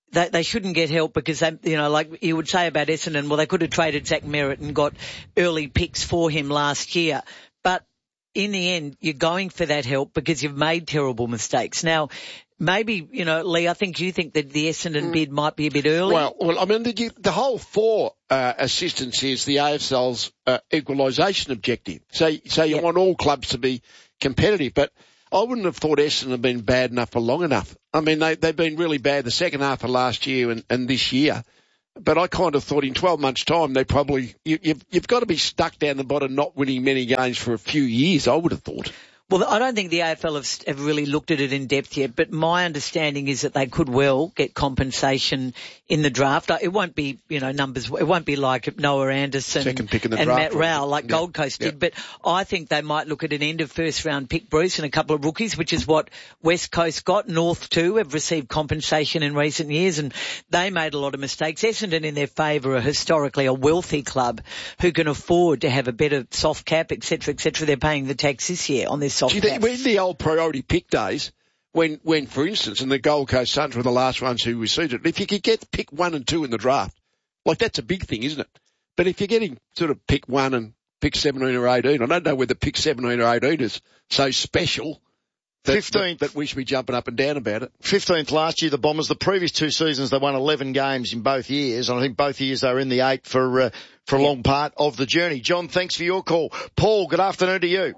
they, they shouldn't get help because they, you know, like you would say about Essendon, well, they could have traded Zach Merritt and got early picks for him last year. But in the end, you're going for that help because you've made terrible mistakes. Now, maybe, you know, Lee, I think you think that the Essendon mm. bid might be a bit early. Well, well I mean, the, the whole four uh, assistance is the A F L's uh, equalisation objective. So, so you yep. want all clubs to be competitive, but I wouldn't have thought Essendon had been bad enough for long enough. I mean, they, they've been really bad the second half of last year and, and this year. But I kind of thought in twelve months' time, they probably, you, you've, you've got to be stuck down the bottom not winning many games for a few years, I would have thought. Well, I don't think the A F L have, have really looked at it in depth yet, but my understanding is that they could well get compensation in the draft. It won't be, you know, numbers, it won't be like Noah Anderson Second pick in the and draft, Matt Rowell like yeah. Gold Coast yeah. did, but I think they might look at an end of first round pick, Bruce, and a couple of rookies, which is what West Coast got. North too have received compensation in recent years, and they made a lot of mistakes. Essendon in their favour are historically a wealthy club who can afford to have a better soft cap, et cetera, et cetera. They're paying the tax this year on their soft See, cap. In the old priority pick days, when, when, for instance, and the Gold Coast Suns were the last ones who received it, if you could get pick one and two in the draft, like that's a big thing, isn't it? But if you're getting sort of pick one and pick seventeen or eighteen, I don't know whether pick seventeen or eighteen is so special that, fifteenth, that, that we should be jumping up and down about it. fifteenth last year, the Bombers. The previous two seasons, they won eleven games in both years, and I think both years they were in the eight for, uh, for a long part of the journey. John, thanks for your call. Paul, good afternoon to you.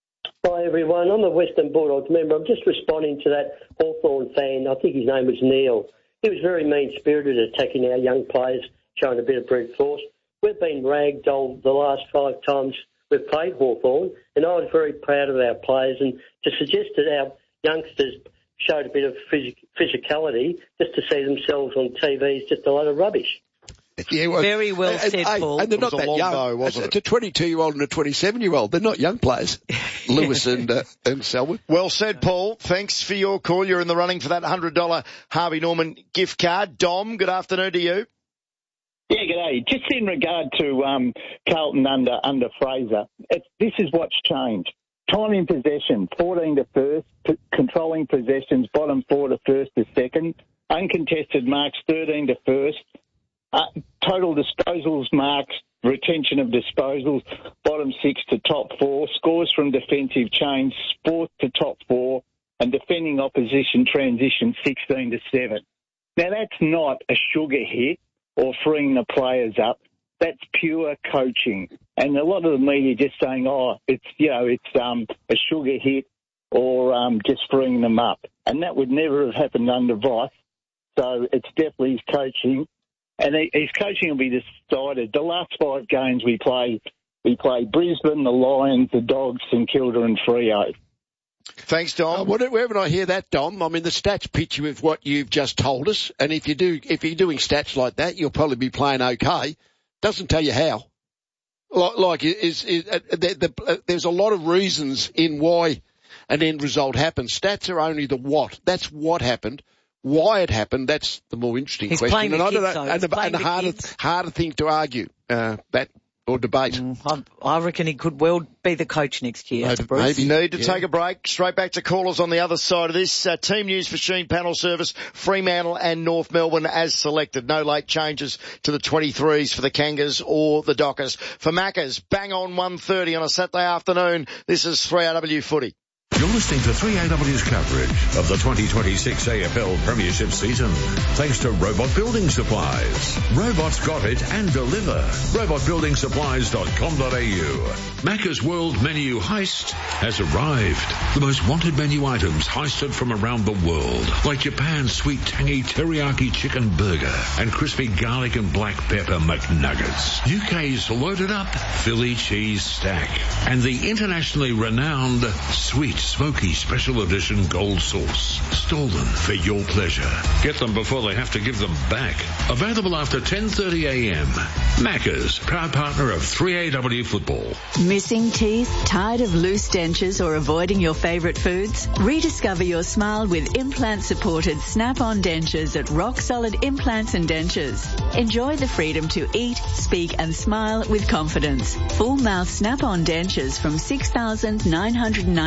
Hi everyone, I'm a Western Bulldogs member. I'm just responding to that Hawthorn fan. I think his name was Neil. He was very mean-spirited, attacking our young players, showing a bit of brute force. We've been ragdolled the last five times we've played Hawthorn, and I was very proud of our players. And to suggest that our youngsters showed a bit of phys- physicality just to see themselves on T V is just a load of rubbish. Yeah, well, Very well and, said, and, Paul. And they're not that young. Bow, wasn't it's, it? it's a twenty-two-year-old and a twenty-seven-year-old. They're not young players. Lewis and, uh, and Selwood. Well said, Paul. Thanks for your call. You're in the running for that one hundred dollars Harvey Norman gift card. Dom, good afternoon to you. Yeah, g'day. Just in regard to um, Carlton under under Fraser, it, this is what's changed. Time in possession, fourteen to first, p- controlling possessions, bottom four to first to second, uncontested marks, thirteen to first. Uh, total disposals marks, retention of disposals, bottom six to top four, scores from defensive change, fourth to top four, and defending opposition transition sixteen to seven. Now that's not a sugar hit or freeing the players up. That's pure coaching. And a lot of the media just saying, oh, it's, you know, it's um, a sugar hit or um, just freeing them up. And that would never have happened under Voss. So it's definitely his coaching. And his coaching will be decided. The last five games we played, we played Brisbane, the Lions, the Dogs, St Kilda and Freo. Thanks, Dom. Uh, wherever I hear that, Dom, I mean, the stats pitch you with what you've just told us. And if you do, if you're doing stats like that, you'll probably be playing okay. Doesn't tell you how. Like, like is, is, uh, the, the, uh, there's a lot of reasons in why an end result happens. Stats are only the what. That's what happened. Why it happened, that's the more interesting He's question. And I don't know, so. and, and a harder, harder thing to argue, uh, that, or debate. Mm, I, I reckon he could well be the coach next year. Maybe, Bruce. maybe. Need to yeah. take a break. Straight back to callers on the other side of this. Uh, team news for Sheen Panel Service, Fremantle and North Melbourne as selected. No late changes to the twenty-threes for the Kangas or the Dockers. For Maccas, bang on one thirty on a Saturday afternoon. This is three R W Footy. You're listening to three A W's coverage of the twenty twenty-six A F L Premiership season, thanks to Robot Building Supplies. Robots got it and deliver. robot building supplies dot com dot a u. Macca's World Menu Heist has arrived. The most wanted menu items heisted from around the world, like Japan's sweet tangy teriyaki chicken burger and crispy garlic and black pepper McNuggets, U K's loaded up Philly cheese stack, and the internationally renowned sweet smoky special edition gold sauce. Stolen for your pleasure. Get them before they have to give them back. Available after ten thirty a.m. Macca's, proud partner of three A W Football. Missing teeth? Tired of loose dentures or avoiding your favourite foods? Rediscover your smile with implant-supported Snap-on dentures at Rock Solid Implants and Dentures. Enjoy the freedom to eat, speak and smile with confidence. Full mouth Snap-on dentures from six thousand nine hundred ninety-five dollars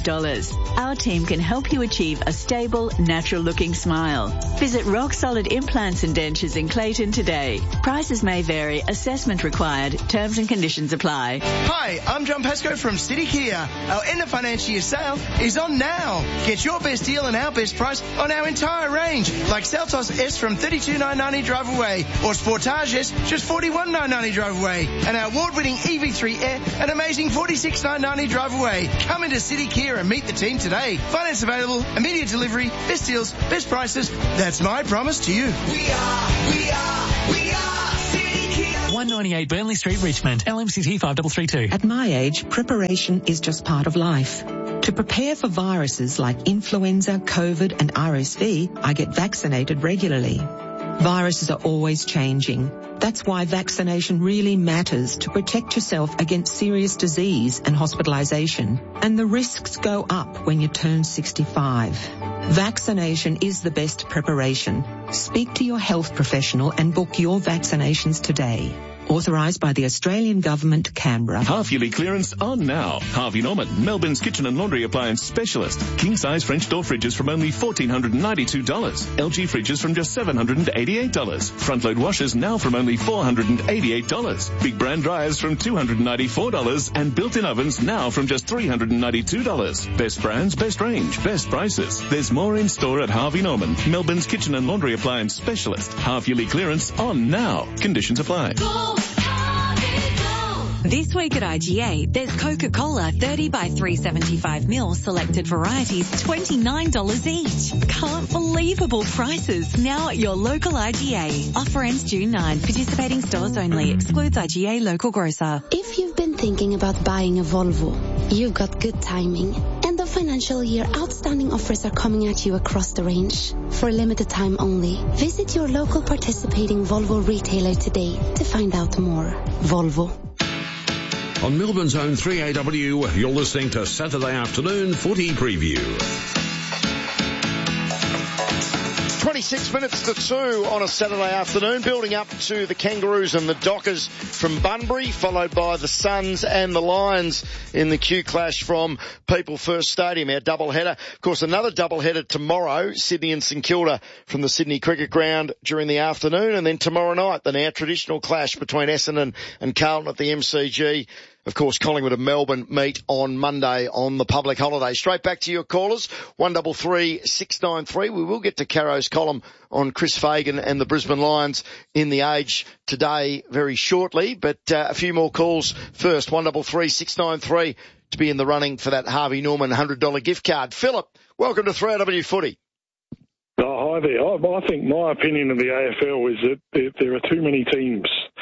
dollars. Our team can help you achieve a stable, natural-looking smile. Visit Rock Solid Implants and Dentures in Clayton today. Prices may vary. Assessment required. Terms and conditions apply. Hi, I'm John Pascoe from City Kia. Our end of financial year sale is on now. Get your best deal and our best price on our entire range, like Seltos S from thirty-two thousand nine hundred ninety drive away, or Sportage S just forty-one thousand nine hundred ninety drive away, and our award-winning E V three Air an amazing forty-six thousand nine hundred ninety drive away. Come into City Kia and meet the team today. Finance available, immediate delivery, best deals, best prices. That's my promise to you. We are, we are, we are City Kia. one ninety-eight Burnley Street, Richmond. L M C T five three three two. At my age, preparation is just part of life. To prepare for viruses like influenza, COVID and R S V, I get vaccinated regularly. Viruses are always changing. That's why vaccination really matters to protect yourself against serious disease and hospitalisation. And the risks go up when you turn sixty-five. Vaccination is the best preparation. Speak to your health professional and book your vaccinations today. Authorised by the Australian Government, Canberra. Half-yearly clearance on now. Harvey Norman, Melbourne's kitchen and laundry appliance specialist. King-size French door fridges from only one thousand four hundred ninety-two dollars. L G fridges from just seven hundred eighty-eight dollars. Front-load washers now from only four hundred eighty-eight dollars. Big brand dryers from two hundred ninety-four dollars. And built-in ovens now from just three hundred ninety-two dollars. Best brands, best range, best prices. There's more in store at Harvey Norman, Melbourne's kitchen and laundry appliance specialist. Half-yearly clearance on now. Conditions apply. This week at I G A, there's Coca-Cola thirty by three seventy-five mil selected varieties, twenty-nine dollars each. Can't believable prices now at your local I G A. Offer ends June ninth. Participating stores only. Excludes I G A local grocer. If you've been thinking about buying a Volvo, you've got good timing. End of financial year, outstanding offers are coming at you across the range. For a limited time only, visit your local participating Volvo retailer today to find out more. Volvo. On Melbourne's own three A W, you're listening to Saturday Afternoon Footy Preview. twenty-six minutes to two on a Saturday afternoon, building up to the Kangaroos and the Dockers from Bunbury, followed by the Suns and the Lions in the Q Clash from People First Stadium, our doubleheader. Of course, another doubleheader tomorrow, Sydney and St Kilda from the Sydney Cricket Ground during the afternoon, and then tomorrow night, the now traditional clash between Essendon and Carlton at the M C G. Of course, Collingwood and Melbourne meet on Monday on the public holiday. Straight back to your callers, one double three six nine three. We will get to Caro's column on Chris Fagan and the Brisbane Lions in the Age today very shortly, but uh, a few more calls first. one double three six nine three to be in the running for that Harvey Norman one hundred dollars gift card. Philip, welcome to three A W Footy. Oh, hi there. I, I think my opinion of the A F L is that there, there are too many teams.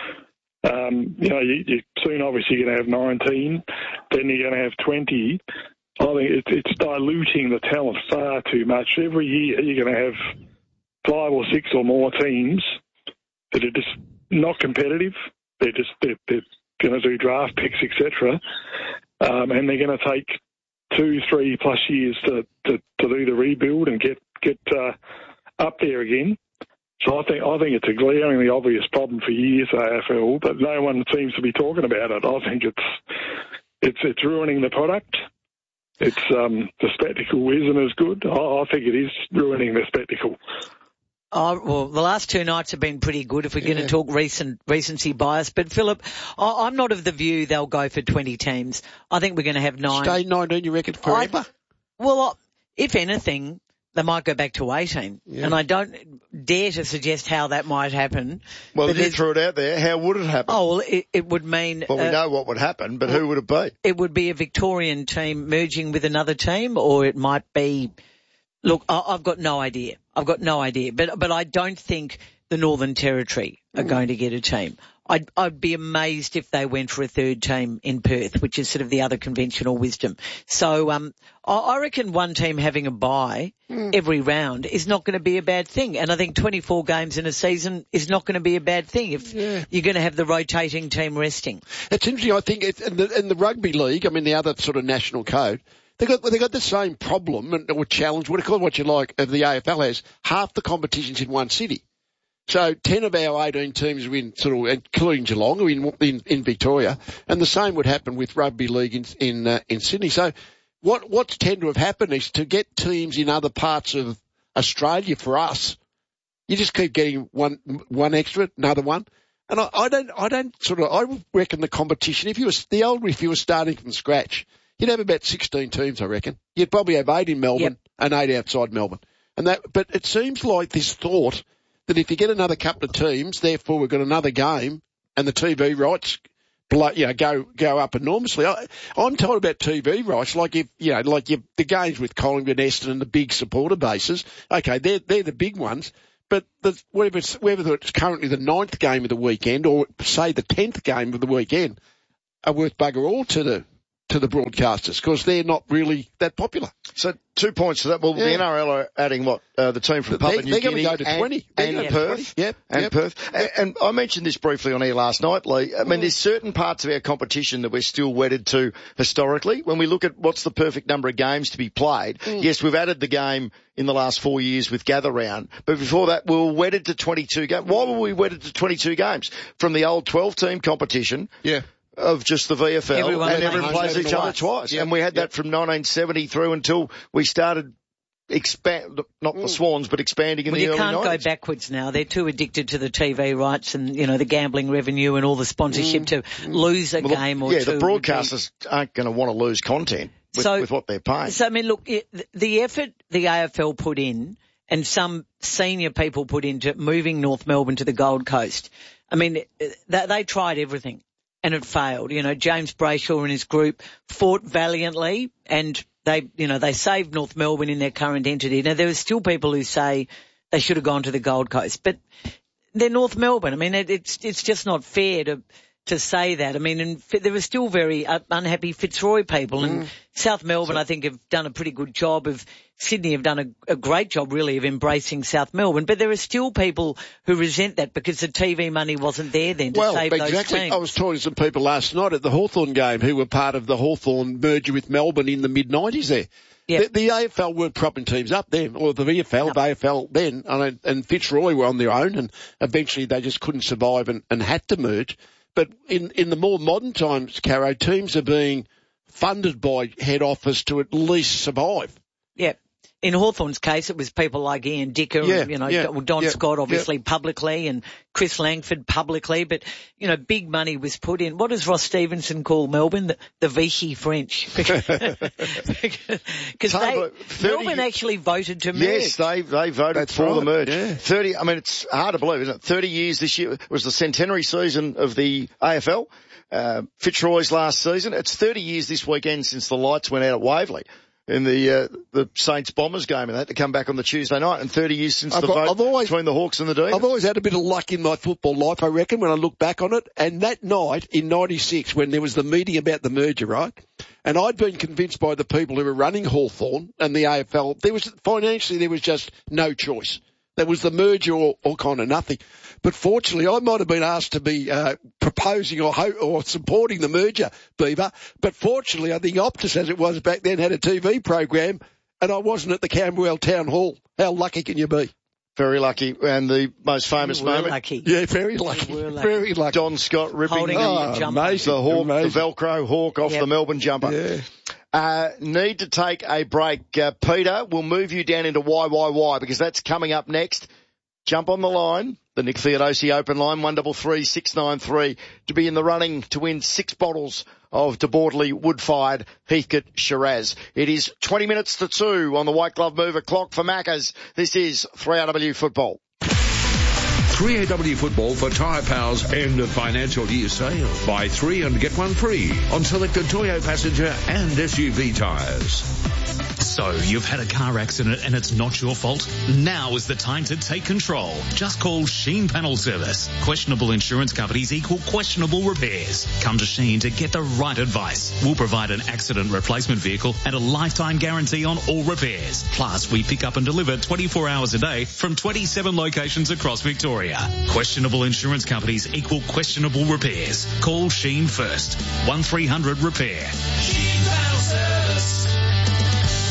Um, you know, you, you soon obviously going to have nineteen, then you're going to have twenty. I think it, it's diluting the talent far too much. Every year you're going to have five or six or more teams that are just not competitive. They're just they're, they're going to do draft picks, et cetera, um, and they're going to take two, three plus years to, to, to do the rebuild and get get uh, up there again. So I think I think it's a glaringly obvious problem for years, A F L, but no one seems to be talking about it. I think it's it's it's ruining the product. It's um, the spectacle isn't as good. I, I think it is ruining the spectacle. Oh, well, the last two nights have been pretty good if we're yeah. going to talk recent recency bias. But, Philip, I, I'm not of the view they'll go for twenty teams. I think we're going to have nine. Stay nineteen, you reckon, forever? I, well, if anything, they might go back to eighteen. Yeah. And I don't dare to suggest how that might happen. Well, if you threw it out there, how would it happen? Oh, well, it, it would mean... Well, we uh, know what would happen, but well, who would it be? It would be a Victorian team merging with another team, or it might be... Look, I, I've got no idea. I've got no idea. But but I don't think the Northern Territory are mm. going to get a team. I'd, I'd be amazed if they went for a third team in Perth, which is sort of the other conventional wisdom. So um, I reckon one team having a bye mm. every round is not going to be a bad thing. And I think twenty-four games in a season is not going to be a bad thing if yeah. you're going to have the rotating team resting. It's interesting. I think it's, in, the, in the rugby league, I mean, the other sort of national code, They got they got the same problem or challenge, what call it what you like, of the A F L has. Half the competition's in one city. So ten of our eighteen teams are in sort of, including Geelong, are in, in, in Victoria, and the same would happen with rugby league in in, uh, in Sydney. So what what's tend to have happened is to get teams in other parts of Australia for us, you just keep getting one one extra, another one. And I, I don't, I don't sort of, I reckon the competition, if you was, the old, if you were starting from scratch, you'd have about sixteen teams, I reckon. You'd probably have eight in Melbourne yep. and eight outside Melbourne. And that, but it seems like this thought that if you get another couple of teams, therefore we've got another game and the T V rights, you know, go, go up enormously. I, I'm told about T V rights, like if, you know, like you, the games with Collingwood, Eston and the big supporter bases. Okay, they're, they're the big ones. But the, whether it's, whether it's currently the ninth game of the weekend or say the tenth game of the weekend are worth bugger all to the, to the broadcasters because they're not really that popular. So two points to that. Well, yeah. the N R L are adding what? Uh, the team from Papua New Guinea. They're going to go to and, twenty. And, and Perth. twenty. Yep. And yep. Perth. Yep. And, and I mentioned this briefly on air last night, Lee. I mean, there's certain parts of our competition that we're still wedded to historically. When we look at what's the perfect number of games to be played, mm. yes, we've added the game in the last four years with Gather Round. But before that, we were wedded to twenty-two games. Why were we wedded to twenty-two games? From the old twelve-team competition. Yeah. Of just the V F L, everyone and everyone plays each other twice. Yep. And we had yep. that from nineteen seventy through until we started expand, not the Swans, but expanding in well, the early nineties. nineties. You can't go backwards now. They're too addicted to the T V rights and, you know, the gambling revenue and all the sponsorship mm. to lose a well, game or yeah, two. Yeah, the broadcasters aren't going to want to lose content with, so, with what they're paying. So, I mean, look, it, the effort the A F L put in and some senior people put into moving North Melbourne to the Gold Coast, I mean, they, they tried everything. And it failed. You know, James Brayshaw and his group fought valiantly and they, you know, they saved North Melbourne in their current entity. Now, there are still people who say they should have gone to the Gold Coast, but they're North Melbourne. I mean, it, it's, it's just not fair to, to say that. I mean, and there are still very uh, unhappy Fitzroy people and mm. South Melbourne, so, I think, have done a pretty good job of, Sydney have done a, a great job really of embracing South Melbourne, but there are still people who resent that because the T V money wasn't there then to well, save exactly. those teams. I was talking to some people last night at the Hawthorn game who were part of the Hawthorn merger with Melbourne in the mid nineties there. Yep. The, the A F L weren't propping teams up then, or the V F L, yep. the A F L then, and, and Fitzroy were on their own, and eventually they just couldn't survive and, and had to merge. But in, in the more modern times, Caro, teams are being funded by head office to at least survive. Yeah. In Hawthorn's case, it was people like Ian Dicker, yeah, and, you know, yeah, Don yeah, Scott obviously yeah. publicly and Chris Langford publicly, but, you know, big money was put in. What does Ross Stevenson call Melbourne? The, the Vichy French. Because they, Melbourne actually voted to merge. Yes, they, they voted That's for right. the merge. Yeah. thirty, I mean, it's hard to believe, isn't it? thirty years this year. It was the centenary season of the A F L. Uh, Fitzroy's last season. It's thirty years this weekend since the lights went out at Waverley in the uh, the Saints Bombers game, and they had to come back on the Tuesday night, and thirty years since I've the got, vote I've always, between the Hawks and the Demons. I've always had a bit of luck in my football life, I reckon, when I look back on it. And that night in ninety-six, when there was the meeting about the merger, right? And I'd been convinced by the people who were running Hawthorn and the A F L, there was financially there was just no choice. There was the merger or, or kind of nothing. But fortunately, I might have been asked to be uh, proposing or, ho- or supporting the merger, Beaver. But fortunately, I think Optus, as it was back then, had a T V program, and I wasn't at the Camberwell Town Hall. How lucky can you be? Very lucky. And the most famous we were moment. Lucky. Yeah, very lucky. We were lucky. Very lucky. Don Scott ripping Holding the, oh, jumper. Amazing, the hawk, amazing. the Velcro hawk off yep. the Melbourne jumper. Yeah. Uh, need to take a break. Uh, Peter, we'll move you down into Y Y Y because that's coming up next. Jump on the line, the Nick Theodosi open line, one three three, six nine three, to be in the running to win six bottles of De Bordeley wood-fired Heathcote Shiraz. It is twenty minutes to two on the White Glove Mover clock for Maccas. This is three R W Football. three A W Football for Tyre Power's end of financial year sale. Buy three and get one free on selected Toyo passenger and S U V tyres. So, you've had a car accident and it's not your fault? Now is the time to take control. Just call Sheen Panel Service. Questionable insurance companies equal questionable repairs. Come to Sheen to get the right advice. We'll provide an accident replacement vehicle and a lifetime guarantee on all repairs. Plus, we pick up and deliver twenty-four hours a day from twenty-seven locations across Victoria. Questionable insurance companies equal questionable repairs. Call Sheen first. one three hundred repair. Sheen Panel Service.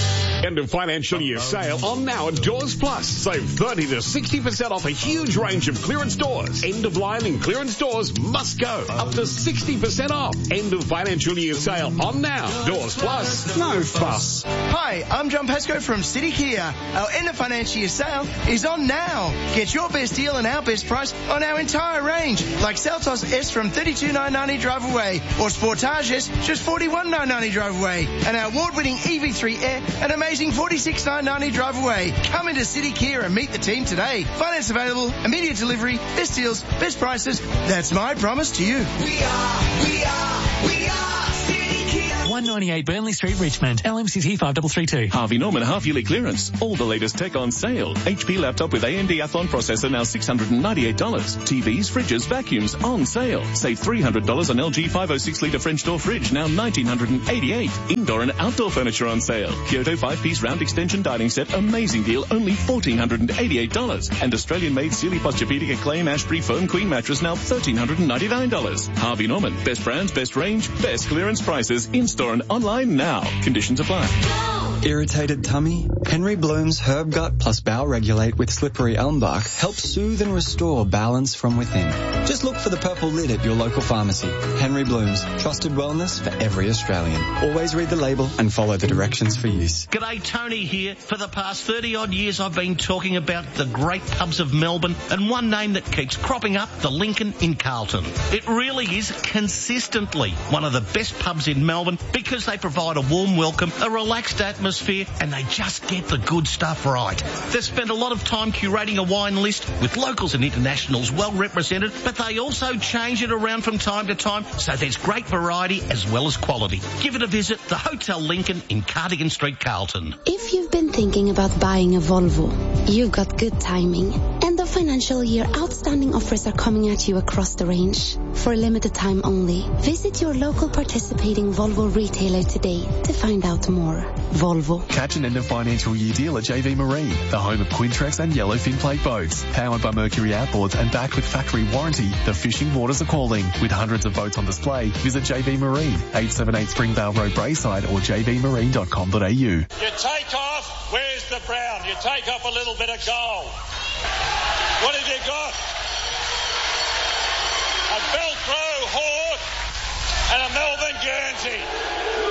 End of financial year sale on now at Doors Plus. Save thirty to sixty percent off a huge range of clearance doors. End of line and clearance doors must go. Up to sixty percent off. End of financial year sale on now. Doors Plus. No fuss. Hi, I'm John Pascoe from City Kia. Our end of financial year sale is on now. Get your best deal and our best price on our entire range, like Seltos S from thirty-two thousand nine hundred ninety drive away, or Sportage S just forty-one thousand nine hundred ninety drive away, and our award-winning E V three Air an amazing forty-six thousand nine hundred ninety drive away. Come into City Kia and meet the team today. Finance available, immediate delivery, best deals, best prices. That's my promise to you. We are, we are, we are City Kia. one ninety-eight Burnley Street, Richmond. L M C T five three three two. Harvey Norman half-yearly clearance. All the latest tech on sale. H P laptop with A M D Athlon processor now six hundred ninety-eight dollars. T Vs, fridges, vacuums on sale. Save three hundred dollars on L G five oh six litre French door fridge, now one thousand nine hundred eighty-eight dollars. Indoor and outdoor furniture on sale. Kyoto five-piece round extension dining set, amazing deal, only one thousand four hundred eighty-eight dollars. And Australian-made Sealy Posturepedic Acclaim Ashbury Foam Queen mattress, now one thousand three hundred ninety-nine dollars. Harvey Norman, best brands, best range, best clearance prices, in-store and online now. Conditions apply. Irritated tummy? Henry Bloom's Herb Gut plus Bowel Regulate with slippery elm bark helps soothe and restore balance from within. Just look for the purple lid at your local pharmacy. Henry Bloom's, trusted wellness for every Australian. Always read the label and follow the directions for use. G'day, Tony here. For the past thirty odd years I've been talking about the great pubs of Melbourne, and one name that keeps cropping up, the Lincoln in Carlton. It really is consistently one of the best pubs in Melbourne because they provide a warm welcome, a relaxed atmosphere, and they just get the good stuff right. They've spent a lot of time curating a wine list with locals and internationals well represented, but they also change it around from time to time, so there's great variety as well as quality. Give it a visit, the Hotel Lincoln in Cardigan Street, Carlton. If you've been thinking about buying a Volvo, you've got good timing. End of financial year outstanding offers are coming at you across the range. For a limited time only, visit your local participating Volvo retailer today to find out more. Volvo. Catch an end of financial year deal at J V Marine, the home of Quintrex and Yellowfin plate boats. Powered by Mercury outboards and backed with factory warranty, the fishing waters are calling. With hundreds of boats on display, visit J V Marine, eight seventy-eight Springvale Road, Brayside, or j v marine dot com dot a u. You take off, where's the brown? You take off a little bit of gold. What have you got? A Velcro Hawk and a Melbourne Guernsey.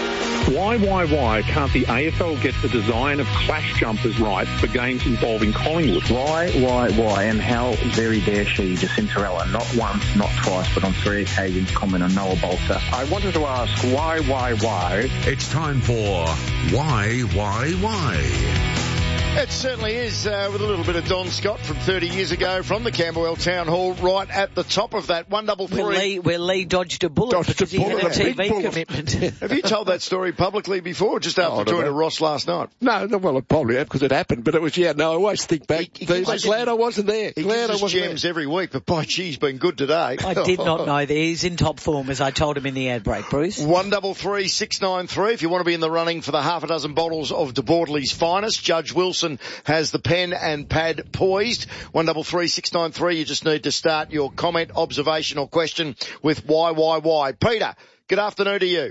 Why, why, why can't the A F L get the design of clash jumpers right for games involving Collingwood? Why, why, why, and how very dare she, Jacintarella, not once, not twice, but on three occasions comment on Noah Bolter? I wanted to ask why, why, why? It's time for Why, Why, Why? It certainly is, uh, with a little bit of Don Scott from thirty years ago from the Camberwell Town Hall, right at the top of that. One double three. Where Lee, where Lee dodged a bullet dodged because a bullet. he had a T V bullet. commitment. Have you told that story publicly before, just after Oh, talking no. to Ross last night? No, no, well, I probably have because it happened, but it was, yeah, no, I always think back. He- he I'm gives glad us- I wasn't there. He Glad I gives us wasn't gems every week, but by gee, he's been good today. I did not know that. He's in top form, as I told him in the ad break, Bruce. One double three six nine three. If you want to be in the running for the half a dozen bottles of De Bordeley's finest, Judge Wilson has the pen and pad poised. One double three six nine three. You just need to start your comment, observation, or question with why, why, why. Peter, good afternoon to you.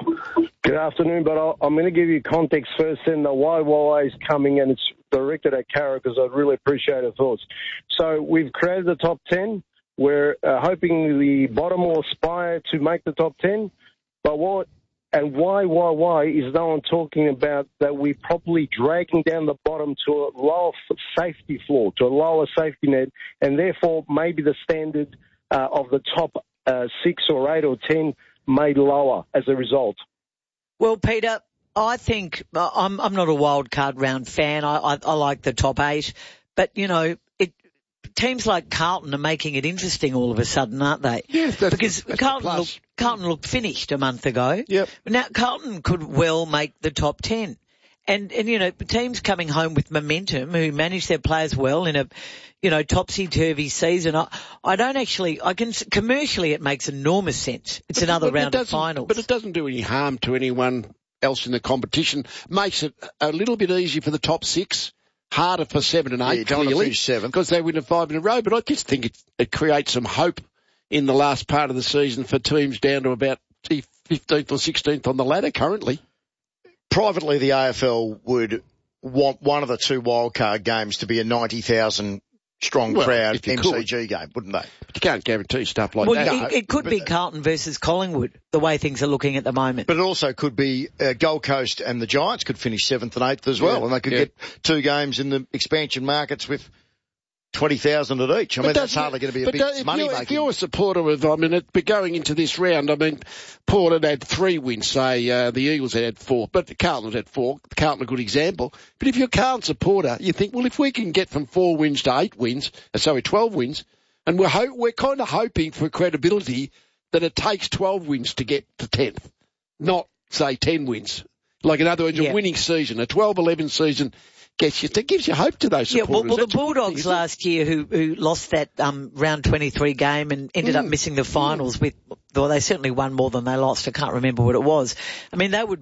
Good afternoon, but I'll, I'm going to give you context first. Then the why, why is coming, and it's directed at Cara because I'd really appreciate her thoughts. So we've created the top ten. We're uh, hoping the bottom will aspire to make the top ten. But what and why, why, why is no one talking about that we're probably dragging down the bottom to a lower f- safety floor, to a lower safety net, and therefore maybe the standard uh, of the top uh, six or eight or ten made lower as a result. Well, Peter, I think uh, I'm I'm not a wild card round fan. I, I I like the top eight, but you know, it teams like Carlton are making it interesting all of a sudden, aren't they? Yes, that's, because that's Carlton looked Carlton looked finished a month ago. Yep. Now Carlton could well make the top ten. And, and, you know, teams coming home with momentum who manage their players well in a, you know, topsy-turvy season. I, I don't actually, I can, commercially it makes enormous sense. It's But- another but it round of doesn't- finals. But it doesn't do any harm to anyone else in the competition. Makes it a little bit easier for the top six, harder for seven and Yeah, eight, you don't want to clearly, finish seventh. because they win a five in a row. But I just think it, it creates some hope in the last part of the season for teams down to about fifteenth or sixteenth on the ladder currently. privately the A F L would want one of the two wildcard games to be a ninety thousand strong Well, crowd if you M C G could. game, wouldn't they? But you can't guarantee stuff like Well, that. it, it could be Carlton versus Collingwood, the way things are looking at the moment. But it also could be uh, Gold Coast and the Giants could finish seventh and eighth as well, Yeah, and they could yeah. get two games in the expansion markets with twenty thousand at each. I But mean, that's doesn't hardly it- going to be a but big don't- if money you're, making. If you're a supporter of, I mean, it, but going into this round, I mean, Port had had three wins, say, uh, the Eagles had had four, but Carlton had had four. Carlton a good example. But if you're a Carlton supporter, you think, well, if we can get from four wins to eight wins, uh, sorry, twelve wins, and we're ho- we're kind of hoping for credibility that it takes twelve wins to get to tenth, not, say, ten wins. Like, in other words, Yeah. a winning season, a twelve eleven season, gets you, that gives you hope to those Yeah, supporters. well, well the That's a good thing, Bulldogs isn't it? last year who, who lost that um, round twenty-three game and ended up Mm. missing the finals with, well, they certainly won more than they lost. I can't remember what it was. I mean, they would